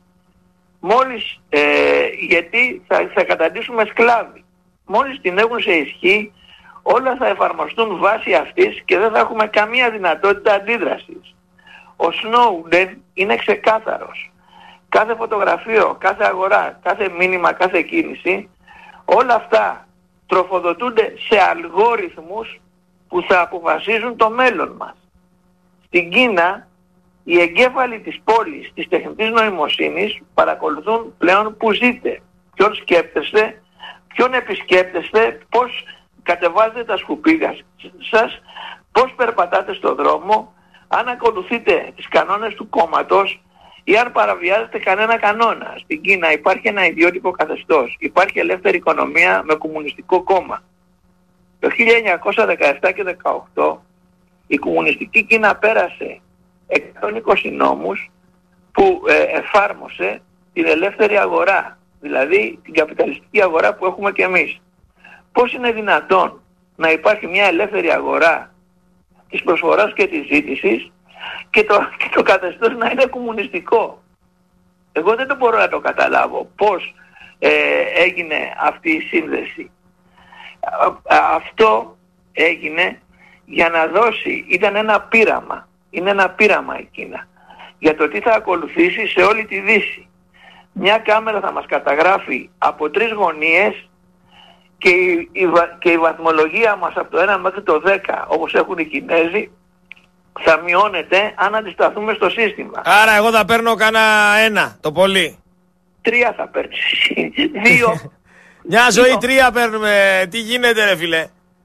R: μόλις, ε, γιατί θα, θα καταντήσουμε σκλάβοι. Μόλις την έχουν σε ισχύ, όλα θα εφαρμοστούν βάσει αυτής και δεν θα έχουμε καμία δυνατότητα αντίδρασης. Ο Σνόουντεν είναι ξεκάθαρος. Κάθε φωτογραφείο, κάθε αγορά, κάθε μήνυμα, κάθε κίνηση, όλα αυτά τροφοδοτούνται σε αλγόριθμους που θα αποφασίζουν το μέλλον μας. Στην Κίνα, οι εγκέφαλοι της πόλης, της τεχνητής νοημοσύνης, παρακολουθούν πλέον που ζείτε, ποιον σκέπτεστε, ποιον επισκέπτεστε, πώς κατεβάζετε τα σκουπίδια σας, πώς περπατάτε στον δρόμο, αν ακολουθείτε τις κανόνες του κόμματος ή αν παραβιάζετε κανένα κανόνα. Στην Κίνα υπάρχει ένα ιδιότυπο καθεστώς. Υπάρχει ελεύθερη οικονομία με κομμουνιστικό κόμμα. Το χίλια εννιακόσια δεκαεπτά και δεκαοκτώ η κομμουνιστική Κίνα πέρασε εκατόν είκοσι νόμους που ε, εφάρμοσε την ελεύθερη αγορά, δηλαδή την καπιταλιστική αγορά που έχουμε και εμείς. Πώς είναι δυνατόν να υπάρχει μια ελεύθερη αγορά της προσφοράς και της ζήτησης και το, και το καθεστώς να είναι κομμουνιστικό? Εγώ δεν το μπορώ να το καταλάβω πώς ε, έγινε αυτή η σύνδεση. Αυτό έγινε για να δώσει, ήταν ένα πείραμα, είναι ένα πείραμα η Κίνα για το τι θα ακολουθήσει σε όλη τη Δύση. Μια κάμερα θα μας καταγράφει από τρεις γωνίες και η, η, και η βαθμολογία μας από το ένα μέχρι το δέκα, όπως έχουν οι Κινέζοι, θα μειώνεται αν αντισταθούμε στο σύστημα.
Q: Άρα εγώ θα παίρνω κανένα ένα, το πολύ.
R: Τρία θα παίρνεις. Δύο.
Q: Μια ζωή τρία παίρνουμε. Τι γίνεται ρε φίλε?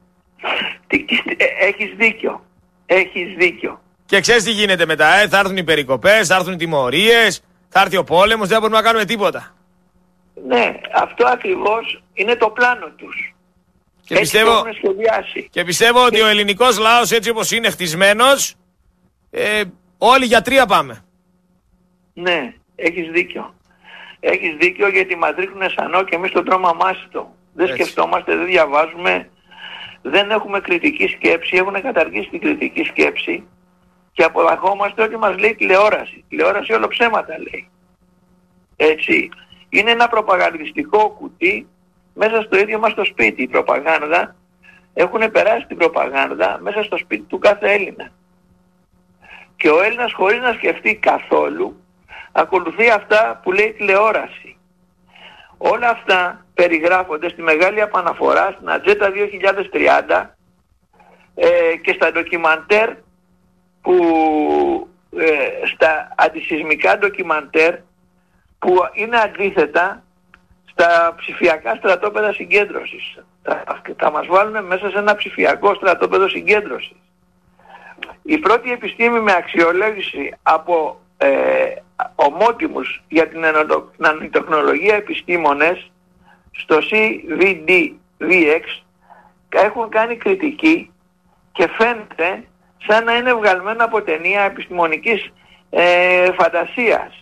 R: Έχεις δίκιο. Έχεις δίκιο.
Q: Και ξέρεις τι γίνεται μετά, ε? Θα έρθουν οι περικοπές, θα έρθουν οι τιμωρίες, θα έρθει ο πόλεμος, δεν μπορούμε να κάνουμε τίποτα.
R: Ναι, αυτό ακριβώς είναι το πλάνο τους.
Q: Και πιστεύω, και πιστεύω ότι ο ελληνικός λαός έτσι όπως είναι χτισμένος, ε, όλοι για τρία πάμε.
R: Ναι, έχεις δίκιο. Έχεις δίκιο, γιατί μας ρίχνουν σανό και εμείς τον τρώμε αμάσιτο. Δεν έτσι σκεφτόμαστε, δεν διαβάζουμε, δεν έχουμε κριτική σκέψη, έχουν καταργήσει την κριτική σκέψη και αποδαχόμαστε ότι μας λέει τηλεόραση. Τηλεόραση όλο ψέματα λέει. Έτσι. Είναι ένα προπαγανδιστικό κουτί μέσα στο ίδιο μας το σπίτι. Η προπαγάνδα, έχουν περάσει την προπαγάνδα μέσα στο σπίτι του κάθε Έλληνα. Και ο Έλληνας, χωρίς να σκεφτεί καθόλου, ακολουθεί αυτά που λέει τηλεόραση. Όλα αυτά περιγράφονται στη μεγάλη επαναφορά στην Ατζέντα δύο χιλιάδες τριάντα ε, και στα ντοκιμαντέρ που ε, στα αντισυσμικά ντοκιμαντέρ που είναι αντίθετα στα ψηφιακά στρατόπεδα συγκέντρωσης. Θα, θα μας βάλουν μέσα σε ένα ψηφιακό στρατόπεδο συγκέντρωσης. Η πρώτη επιστήμη με αξιολόγηση από ε, ομότιμους για την νανοτεχνολογία επιστήμονες στο σι βι ντι βι εξ έχουν κάνει κριτική και φαίνεται σαν να είναι βγαλμένο από ταινία επιστημονικής ε, φαντασίας.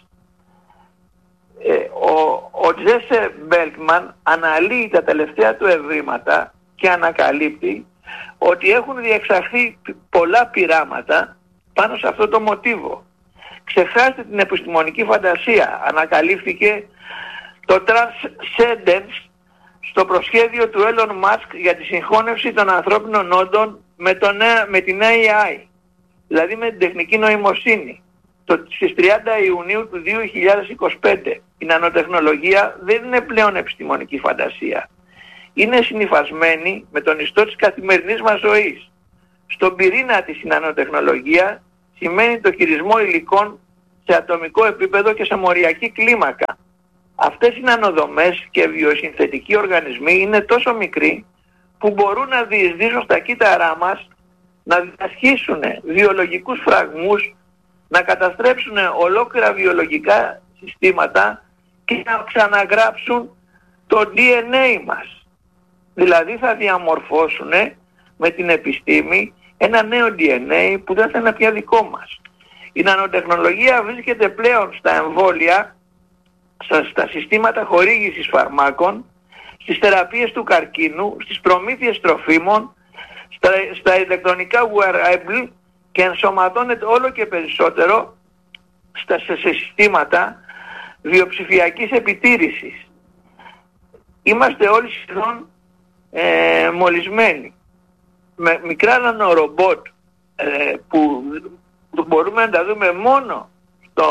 R: Ε, ο, ο Τζέσερ Μπέλτμαν αναλύει τα τελευταία του ευρήματα και ανακαλύπτει ότι έχουν διεξαχθεί πολλά πειράματα πάνω σε αυτό το μοτίβο. Ξεχάστε την επιστημονική φαντασία. Ανακαλύφθηκε το Transcendence στο προσχέδιο του Elon Musk για τη συγχώνευση των ανθρώπινων όντων με, το, με την έι άι, δηλαδή με την τεχνική νοημοσύνη. Το, στις τριάντα Ιουνίου του δύο χιλιάδες είκοσι πέντε. Η νανοτεχνολογία δεν είναι πλέον επιστημονική φαντασία. Είναι συνυφασμένη με τον ιστό της καθημερινής μας ζωής. Στον πυρήνα της η νανοτεχνολογία σημαίνει το χειρισμό υλικών σε ατομικό επίπεδο και σε μοριακή κλίμακα. Αυτές οι νανοδομές και βιοσυνθετικοί οργανισμοί είναι τόσο μικροί που μπορούν να διεισδύσουν στα κύτταρά μας, να διασχίσουν βιολογικούς φραγμούς, να καταστρέψουν ολόκληρα βιολογικά συστήματα και να ξαναγράψουν το ντι εν έι μας. Δηλαδή θα διαμορφώσουν με την επιστήμη ένα νέο ντι εν έι που δεν θα είναι πια δικό μας. Η νανοτεχνολογία βρίσκεται πλέον στα εμβόλια, στα συστήματα χορήγησης φαρμάκων, στις θεραπείες του καρκίνου, στις προμήθειες τροφίμων, στα, στα ηλεκτρονικά wearable και ενσωματώνεται όλο και περισσότερο στα σε συστήματα βιοψηφιακής επιτήρησης. Είμαστε όλοι σχεδόν ε, μολυσμένοι. Με μικρά νανορομπότ ε, που μπορούμε να τα δούμε μόνο στο,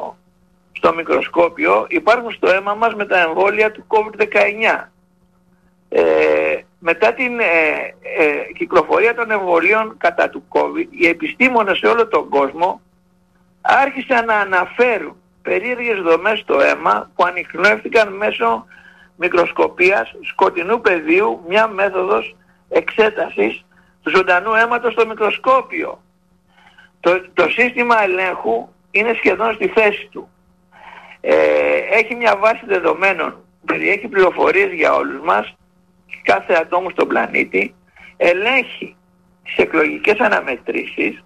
R: στο μικροσκόπιο, υπάρχουν στο αίμα μας με τα εμβόλια του κόβιντ δεκαεννιά. Ε, μετά την ε, ε, κυκλοφορία των εμβολίων κατά του COVID, οι επιστήμονες σε όλο τον κόσμο άρχισαν να αναφέρουν περίεργες δομές στο αίμα που ανιχνεύτηκαν μέσω μικροσκοπίας σκοτεινού πεδίου, μια μέθοδος εξέτασης του ζωντανού αίματος στο μικροσκόπιο. Το, το σύστημα ελέγχου είναι σχεδόν στη θέση του. Ε, έχει μια βάση δεδομένων, περιέχει πληροφορίες για όλους μας, κάθε ατόμο στον πλανήτη, ελέγχει τις εκλογικές αναμετρήσεις,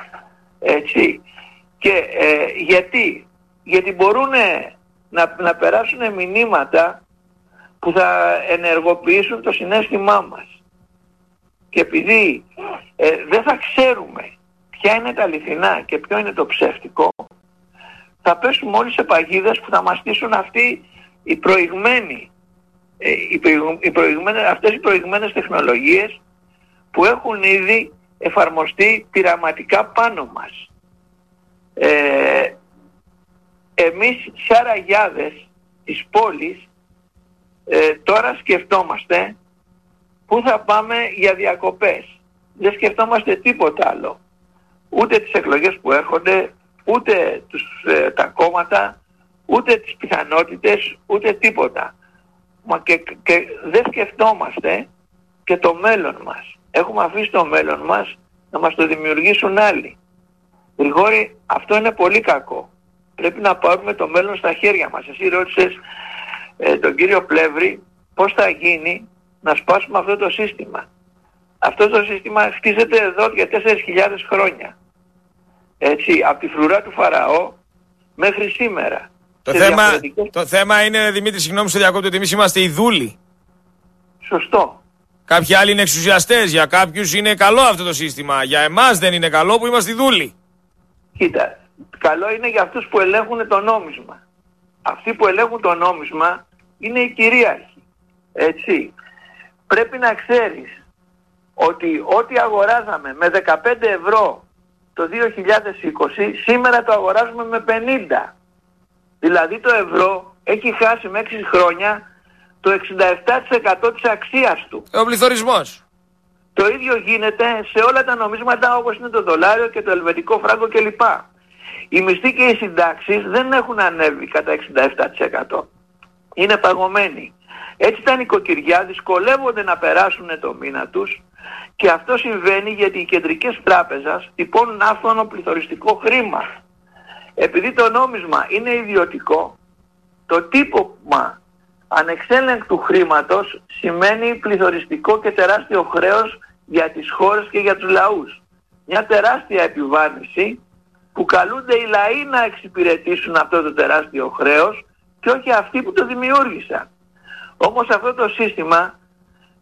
R: έτσι, και ε, γιατί, γιατί μπορούν να, να περάσουν μηνύματα που θα ενεργοποιήσουν το συναίσθημά μας. Και επειδή ε, δεν θα ξέρουμε ποια είναι τα αληθινά και ποιο είναι το ψεύτικο, θα πέσουμε όλοι σε παγίδες που θα μας στήσουν αυτοί οι προηγμένοι, ε, οι προηγου, οι προηγμένες, αυτές οι προηγμένες τεχνολογίες που έχουν ήδη εφαρμοστεί πειραματικά πάνω μας. Ε, εμείς σαν ραγιάδες της πόλης ε, τώρα σκεφτόμαστε πού θα πάμε για διακοπές. Δεν σκεφτόμαστε τίποτα άλλο. Ούτε τις εκλογές που έρχονται, ούτε τους, ε, τα κόμματα, ούτε τις πιθανότητες, ούτε τίποτα. Μα και, και δεν σκεφτόμαστε και το μέλλον μας. Έχουμε αφήσει το μέλλον μας να μας το δημιουργήσουν άλλοι. Γρηγόρη, αυτό είναι πολύ κακό. Πρέπει να πάρουμε το μέλλον στα χέρια μας. Εσύ ρώτησες ε, τον κύριο Πλεύρη πώς θα γίνει να σπάσουμε αυτό το σύστημα. Αυτό το σύστημα χτίζεται εδώ για τέσσερις χιλιάδες χρόνια. Έτσι, από τη φρουρά του Φαραώ μέχρι σήμερα.
Q: Το, θέμα, διαφορετικές... το θέμα είναι, Δημήτρη, συγγνώμη στο διακόπτω, ότι εμείς είμαστε οι δούλοι.
R: Σωστό.
Q: Κάποιοι άλλοι είναι εξουσιαστές, για κάποιους είναι καλό αυτό το σύστημα. Για εμάς δεν είναι καλό που είμαστε οι δούλοι.
R: Κοίτα, καλό είναι για αυτούς που ελέγχουν το νόμισμα. Αυτοί που ελέγχουν το νόμισμα είναι οι κυρίαρχοι. Έτσι. Πρέπει να ξέρεις ότι ό,τι αγοράζαμε με δεκαπέντε ευρώ το δύο χιλιάδες είκοσι, σήμερα το αγοράζουμε με πενήντα. Δηλαδή το ευρώ έχει χάσει με έξι χρόνια το εξήντα επτά τοις εκατό της αξίας του.
Q: Ο πληθωρισμός.
R: Το ίδιο γίνεται σε όλα τα νομίσματα όπως είναι το δολάριο και το ελβετικό φράγκο κλπ. Οι μισθοί και οι συντάξεις δεν έχουν ανέβει κατά εξήντα επτά τοις εκατό. Είναι παγωμένοι. Έτσι τα νοικοκυριά δυσκολεύονται να περάσουν το μήνα τους και αυτό συμβαίνει γιατί οι κεντρικές τράπεζες τυπώνουν άφθονο πληθωριστικό χρήμα. Επειδή το νόμισμα είναι ιδιωτικό, το τύπωμα ανεξέλεγκτου χρήματος σημαίνει πληθωριστικό και τεράστιο χρέος για τις χώρες και για τους λαούς. Μια τεράστια επιβάρυνση που καλούνται οι λαοί να εξυπηρετήσουν αυτό το τεράστιο χρέος και όχι αυτοί που το δημιούργησαν. Όμως αυτό το σύστημα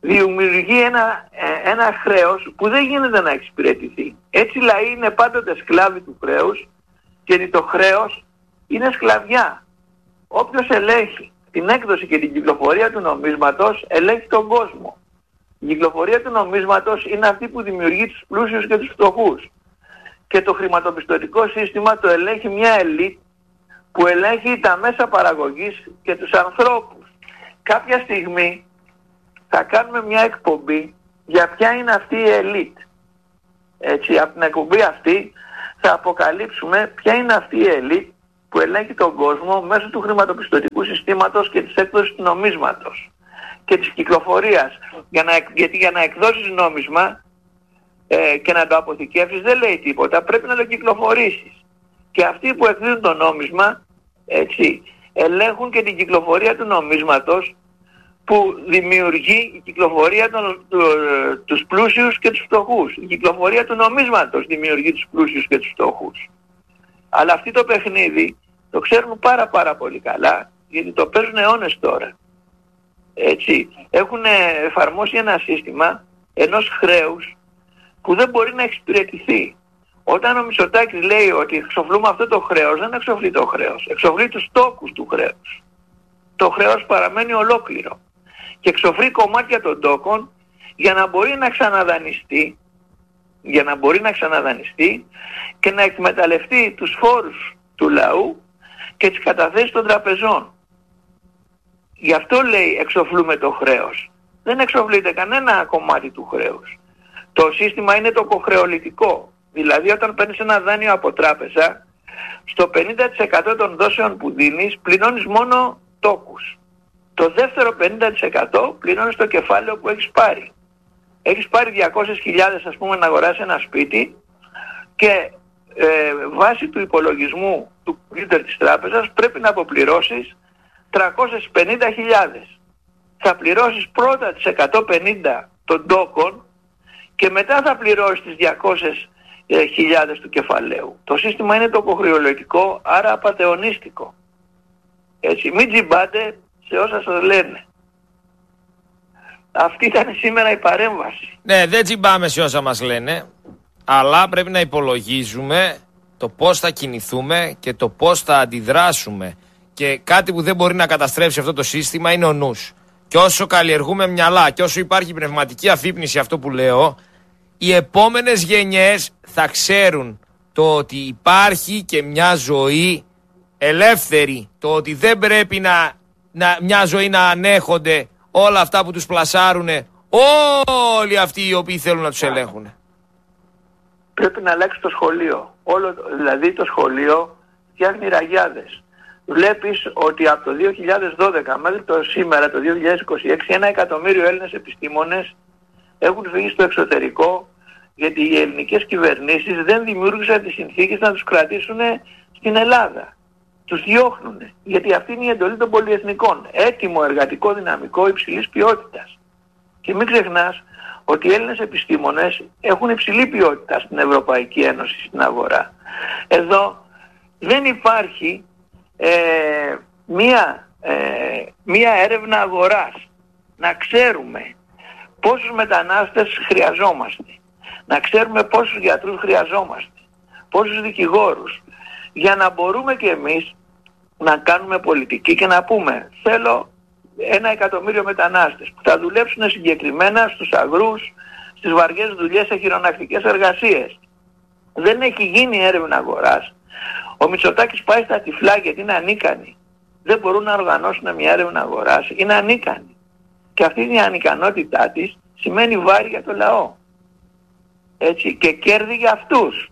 R: δημιουργεί ένα, ένα χρέος που δεν γίνεται να εξυπηρετηθεί. Έτσι οι λαοί είναι πάντοτε σκλάβοι του χρέους, γιατί το χρέος είναι σκλαβιά. Όποιος ελέγχει την έκδοση και την κυκλοφορία του νομίσματος, ελέγχει τον κόσμο. Η κυκλοφορία του νομίσματος είναι αυτή που δημιουργεί τους πλούσιους και τους φτωχούς. Και το χρηματοπιστωτικό σύστημα το ελέγχει μια ελίτ που ελέγχει τα μέσα παραγωγής και τους ανθρώπους. Κάποια στιγμή θα κάνουμε μια εκπομπή για ποια είναι αυτή η ελίτ. Έτσι, από την εκπομπή αυτή θα αποκαλύψουμε ποια είναι αυτή η ελίτ που ελέγχει τον κόσμο μέσω του χρηματοπιστωτικού συστήματος και της έκδοσης του νομίσματος και της κυκλοφορίας. Για να, γιατί για να εκδώσεις νόμισμα ε, και να το αποθηκεύσεις δεν λέει τίποτα, πρέπει να το κυκλοφορήσεις. Και αυτοί που εκδίδουν το νόμισμα, έτσι, ελέγχουν και την κυκλοφορία του νομίσματος που δημιουργεί η κυκλοφορία των, του, τους πλούσιους και τους φτωχούς. Η κυκλοφορία του νομίσματος δημιουργεί τους πλούσιους και τους φτωχούς. Αλλά αυτή το παιχνίδι το ξέρουν πάρα πάρα πολύ καλά, γιατί το παίζουν αιώνες τώρα. Έτσι, έχουν εφαρμόσει ένα σύστημα ενός χρέους που δεν μπορεί να εξυπηρετηθεί. Όταν ο Μητσοτάκης λέει ότι εξοφλούμε αυτό το χρέος, δεν εξοφλεί το χρέος, εξοφλεί τους τόκους του χρέους. Το χρέος παραμένει ολόκληρο και εξοφλεί κομμάτια των τόκων για να μπορεί να ξαναδανιστεί, για να μπορεί να ξαναδανιστεί και να εκμεταλλευτεί τους φόρους του λαού και τις καταθέσεις των τραπεζών. Γι' αυτό λέει εξοφλούμε το χρέος. Δεν εξοφλείται κανένα κομμάτι του χρέους. Το σύστημα είναι το κοχρεολιτικό. Δηλαδή όταν παίρνεις ένα δάνειο από τράπεζα, στο πενήντα τοις εκατό των δόσεων που δίνεις πληρώνεις μόνο τόκους. Το δεύτερο πενήντα τοις εκατό πληρώνεις το κεφάλαιο που έχεις πάρει. Έχεις πάρει διακόσιες χιλιάδες ας πούμε να αγοράσεις ένα σπίτι και ε, βάσει του υπολογισμού του κομπιούτερ της τράπεζας πρέπει να αποπληρώσεις τριακόσιες πενήντα χιλιάδες. Θα πληρώσεις πρώτα τις εκατόν πενήντα των τόκων και μετά θα πληρώσεις τις διακόσιες χιλιάδες του κεφαλαίου. Το σύστημα είναι το κοχρεολογικό, άρα απατεωνίστικο. Έτσι, μην τζιμπάτε σε όσα σας λένε. Αυτή ήταν σήμερα η παρέμβαση.
Q: Ναι, δεν τζιμπάμε σε όσα μας λένε, αλλά πρέπει να υπολογίζουμε το πώς θα κινηθούμε και το πώς θα αντιδράσουμε. Και κάτι που δεν μπορεί να καταστρέψει αυτό το σύστημα είναι ο νους. Και όσο καλλιεργούμε μυαλά και όσο υπάρχει πνευματική αφύπνιση, αυτό που λέω, οι επόμενες γενιές θα ξέρουν το ότι υπάρχει και μια ζωή ελεύθερη. Το ότι δεν πρέπει να, να μια ζωή να ανέχονται όλα αυτά που τους πλασάρουν όλοι αυτοί οι οποίοι θέλουν να τους ελέγχουν.
R: Πρέπει να αλλάξει το σχολείο. Όλο, δηλαδή το σχολείο φτιάχνει ραγιάδες. Βλέπεις ότι από το δύο χιλιάδες δώδεκα μέχρι το σήμερα, το δύο χιλιάδες είκοσι έξι, ένα εκατομμύριο Έλληνες επιστήμονες έχουν φύγει στο εξωτερικό, γιατί οι ελληνικές κυβερνήσεις δεν δημιούργησαν τις συνθήκες να τους κρατήσουν στην Ελλάδα. Τους διώχνουν, γιατί αυτή είναι η εντολή των πολυεθνικών. Έτοιμο εργατικό δυναμικό υψηλής ποιότητας. Και μην ξεχνάς ότι οι Έλληνες επιστήμονες έχουν υψηλή ποιότητα στην Ευρωπαϊκή Ένωση, στην αγορά. Εδώ δεν υπάρχει ε, μία, ε, μία έρευνα αγοράς. Να ξέρουμε πόσους μετανάστες χρειαζόμαστε. Να ξέρουμε πόσους γιατρούς χρειαζόμαστε. Πόσους δικηγόρους. Για να μπορούμε και εμείς να κάνουμε πολιτική και να πούμε θέλω ένα εκατομμύριο μετανάστες που θα δουλέψουν συγκεκριμένα στους αγρούς, στις βαριές δουλειές, σε χειρονακτικές εργασίες. Δεν έχει γίνει έρευνα αγοράς. Ο Μητσοτάκης πάει στα τυφλά γιατί είναι ανίκανοι. Δεν μπορούν να οργανώσουν μια έρευνα αγοράς. Είναι ανίκανοι. Και αυτή η ανικανότητά της σημαίνει βάρη για το λαό. Έτσι, και κέρδη για αυτούς.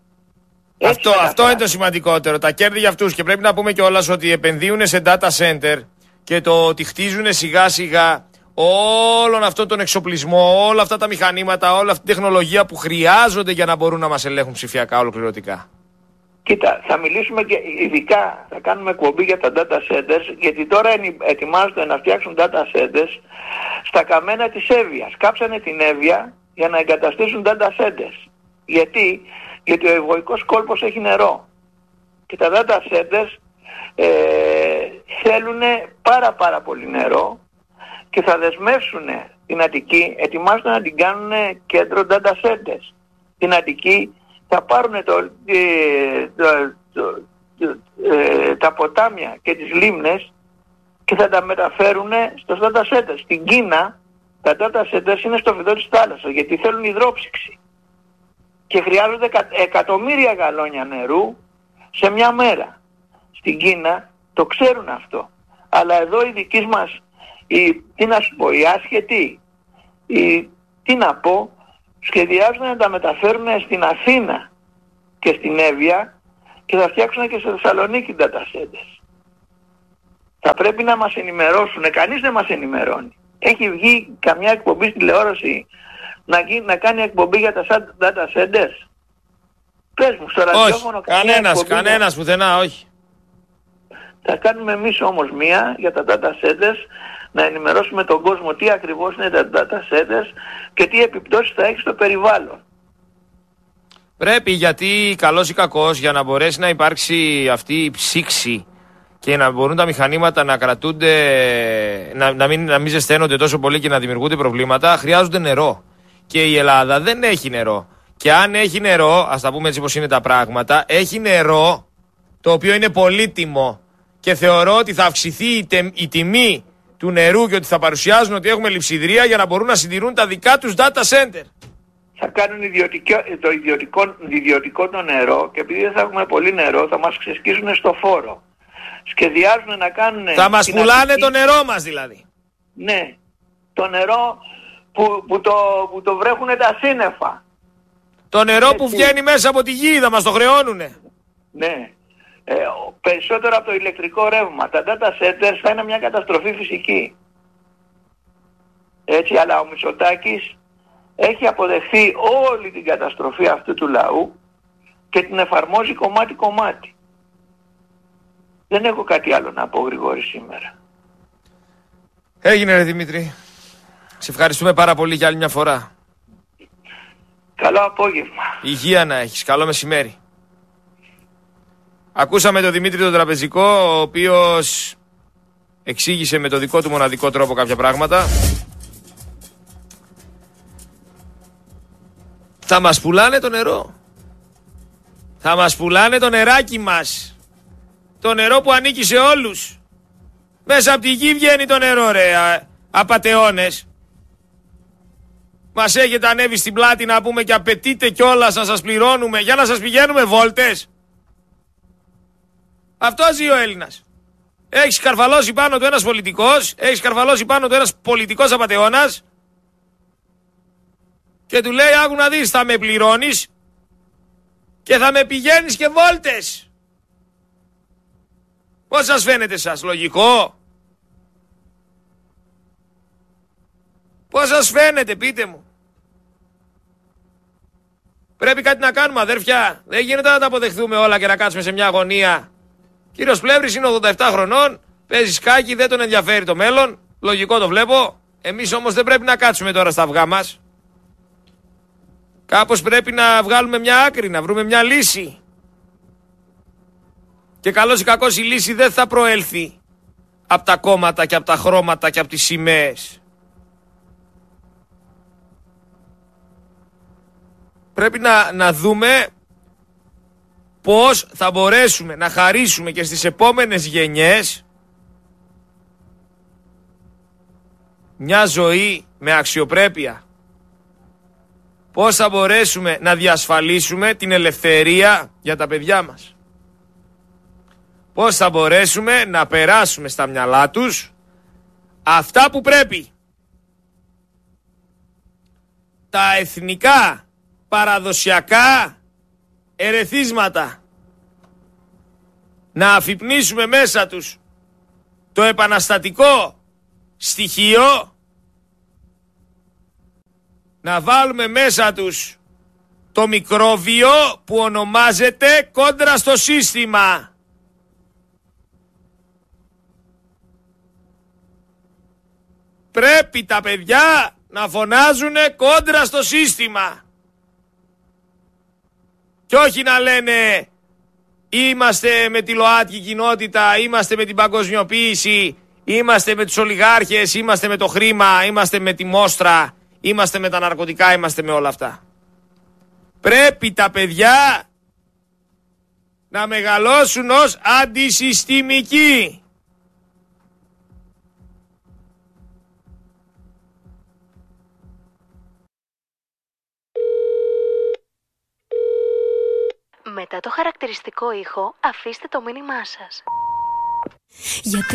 Q: Αυτό, αυτό είναι το σημαντικότερο, τα κέρδη για αυτούς. Και πρέπει να πούμε κιόλας ότι επενδύουν σε data center και το ότι χτίζουν σιγά σιγά όλον αυτόν τον εξοπλισμό, όλα αυτά τα μηχανήματα, όλη αυτή τη τεχνολογία που χρειάζονται για να μπορούν να μας ελέγχουν ψηφιακά ολοκληρωτικά.
R: Κοίτα, θα μιλήσουμε και ειδικά, θα κάνουμε εκπομπή για τα data centers, γιατί τώρα ετοιμάζονται να φτιάξουν data centers στα καμένα της Εύβοιας. Κάψανε την Εύβοια για να εγκαταστήσουν data centers. Γιατί, γιατί ο ευωικός κόλπος έχει νερό. Και τα data centers ε, θέλουν πάρα πάρα πολύ νερό και θα δεσμεύσουν την Αττική, ετοιμάζονται να την κάνουν κέντρο data centers. Την Αττική θα πάρουν το, ε, το, το, το, ε, τα ποτάμια και τις λίμνες και θα τα μεταφέρουν στο data centers. Στην Κίνα τα data centers είναι στο βυθό της θάλασσας γιατί θέλουν υδρόψυξη και χρειάζονται εκατομμύρια γαλόνια νερού σε μια μέρα. Στην Κίνα το ξέρουν αυτό. Αλλά εδώ οι δικοί μας, οι, τι να σου πω, οι άσχετοι, οι, τι να πω, σχεδιάζουν να τα μεταφέρουν στην Αθήνα και στην Εύβοια και θα φτιάξουν και στη Θεσσαλονίκη data centers. Θα πρέπει να μας ενημερώσουν, κανείς δεν μας ενημερώνει. Έχει βγει καμιά εκπομπή στη τηλεόραση να, να κάνει εκπομπή για τα data centers? Πες μου, στο ραδιόφωνο.
Q: Όχι, κανένας, κανένας πουθενά, όχι.
R: Θα κάνουμε εμείς όμως μία για τα data centers, να ενημερώσουμε τον κόσμο τι ακριβώς είναι τα data centers και τι επιπτώσεις θα έχει στο περιβάλλον.
Q: Πρέπει, γιατί καλός ή κακός, για να μπορέσει να υπάρξει αυτή η ψήξη και να μπορούν τα μηχανήματα να κρατούνται, να, να, μην, να μην ζεσταίνονται τόσο πολύ και να δημιουργούνται προβλήματα, χρειάζονται νερό. Και η Ελλάδα δεν έχει νερό. Και αν έχει νερό, ας τα πούμε έτσι πως είναι τα πράγματα, έχει νερό το οποίο είναι πολύτιμο και θεωρώ ότι θα αυξηθεί η, τε, η τιμή του νερού και ότι θα παρουσιάζουν ότι έχουμε λειψιδρία για να μπορούν να συντηρούν τα δικά τους data center.
R: Θα κάνουν ιδιωτικό, το ιδιωτικό, ιδιωτικό το νερό και επειδή δεν θα έχουμε πολύ νερό θα μας ξεσκίσουν στο φόρο. Σχεδιάζουν να κάνουν...
Q: Θα μας πουλάνε Αττική... το νερό μας δηλαδή.
R: Ναι, το νερό που, που, το, που το βρέχουν τα σύννεφα.
Q: Το νερό Έτσι. που βγαίνει μέσα από τη γη θα μας το χρεώνουνε.
R: Ναι. Ε, περισσότερο από το ηλεκτρικό ρεύμα. Τα data centers θα είναι μια καταστροφή φυσική. Έτσι, αλλά ο Μητσοτάκης έχει αποδεχθεί όλη την καταστροφή αυτού του λαού και την εφαρμόζει κομμάτι-κομμάτι. Δεν έχω κάτι άλλο να πω, Γρηγόρη, σήμερα.
Q: Έγινε, ρε Δημήτρη. Σε ευχαριστούμε πάρα πολύ για άλλη μια φορά.
R: Καλό απόγευμα.
Q: Υγεία να έχεις. Καλό μεσημέρι. Ακούσαμε τον Δημήτρη τον Τραπεζικό, ο οποίος εξήγησε με το δικό του μοναδικό τρόπο κάποια πράγματα. Θα μας πουλάνε το νερό. Θα μας πουλάνε το νεράκι μας. Το νερό που ανήκει σε όλους. Μέσα από τη γη βγαίνει το νερό, ρε, α, απατεώνες. Μας έχετε ανέβει στην πλάτη να πούμε και απαιτείτε κιόλας να σας πληρώνουμε για να σας πηγαίνουμε βόλτες. Αυτό ζει ο Έλληνας. Έχεις καρφαλώσει πάνω του ένας πολιτικός, έχεις καρφαλώσει πάνω του ένας πολιτικός απατεώνας και του λέει, άκου να δεις, θα με πληρώνεις και θα με πηγαίνεις και βόλτες. Πώς σας φαίνεται σας, λογικό? Πώς σας φαίνεται, πείτε μου? Πρέπει κάτι να κάνουμε, αδέρφια. Δεν γίνεται να τα αποδεχθούμε όλα και να κάτσουμε σε μια αγωνία. Κύριος Πλεύρης είναι ογδόντα επτά χρονών, παίζει σκάκι, δεν τον ενδιαφέρει το μέλλον. Λογικό το βλέπω. Εμείς όμως δεν πρέπει να κάτσουμε τώρα στα αυγά μας. Κάπως πρέπει να βγάλουμε μια άκρη, να βρούμε μια λύση. Και καλώς ή κακώς η λύση δεν θα προέλθει από τα κόμματα και από τα χρώματα και από τις σημαίες. Πρέπει να, να δούμε πώς θα μπορέσουμε να χαρίσουμε και στις επόμενες γενιές μια ζωή με αξιοπρέπεια. Πώς θα μπορέσουμε να διασφαλίσουμε την ελευθερία για τα παιδιά μας. Πώς θα μπορέσουμε να περάσουμε στα μυαλά τους αυτά που πρέπει. Τα εθνικά, παραδοσιακά ερεθίσματα. Να αφυπνίσουμε μέσα τους το επαναστατικό στοιχείο. Να βάλουμε μέσα τους το μικρόβιο που ονομάζεται κόντρα στο σύστημα. Πρέπει τα παιδιά να φωνάζουνε κόντρα στο σύστημα. Και όχι να λένε είμαστε με τη ΛΟΑΤΚΙ κοινότητα, είμαστε με την παγκοσμιοποίηση, Είμαστε με τους ολιγάρχες, είμαστε με το χρήμα, είμαστε με τη μόστρα, είμαστε με τα ναρκωτικά, είμαστε με όλα αυτά. Πρέπει τα παιδιά να μεγαλώσουν ως αντισυστημικοί.
S: Μετά το χαρακτηριστικό ήχο, αφήστε το μήνυμά σας. Γιατί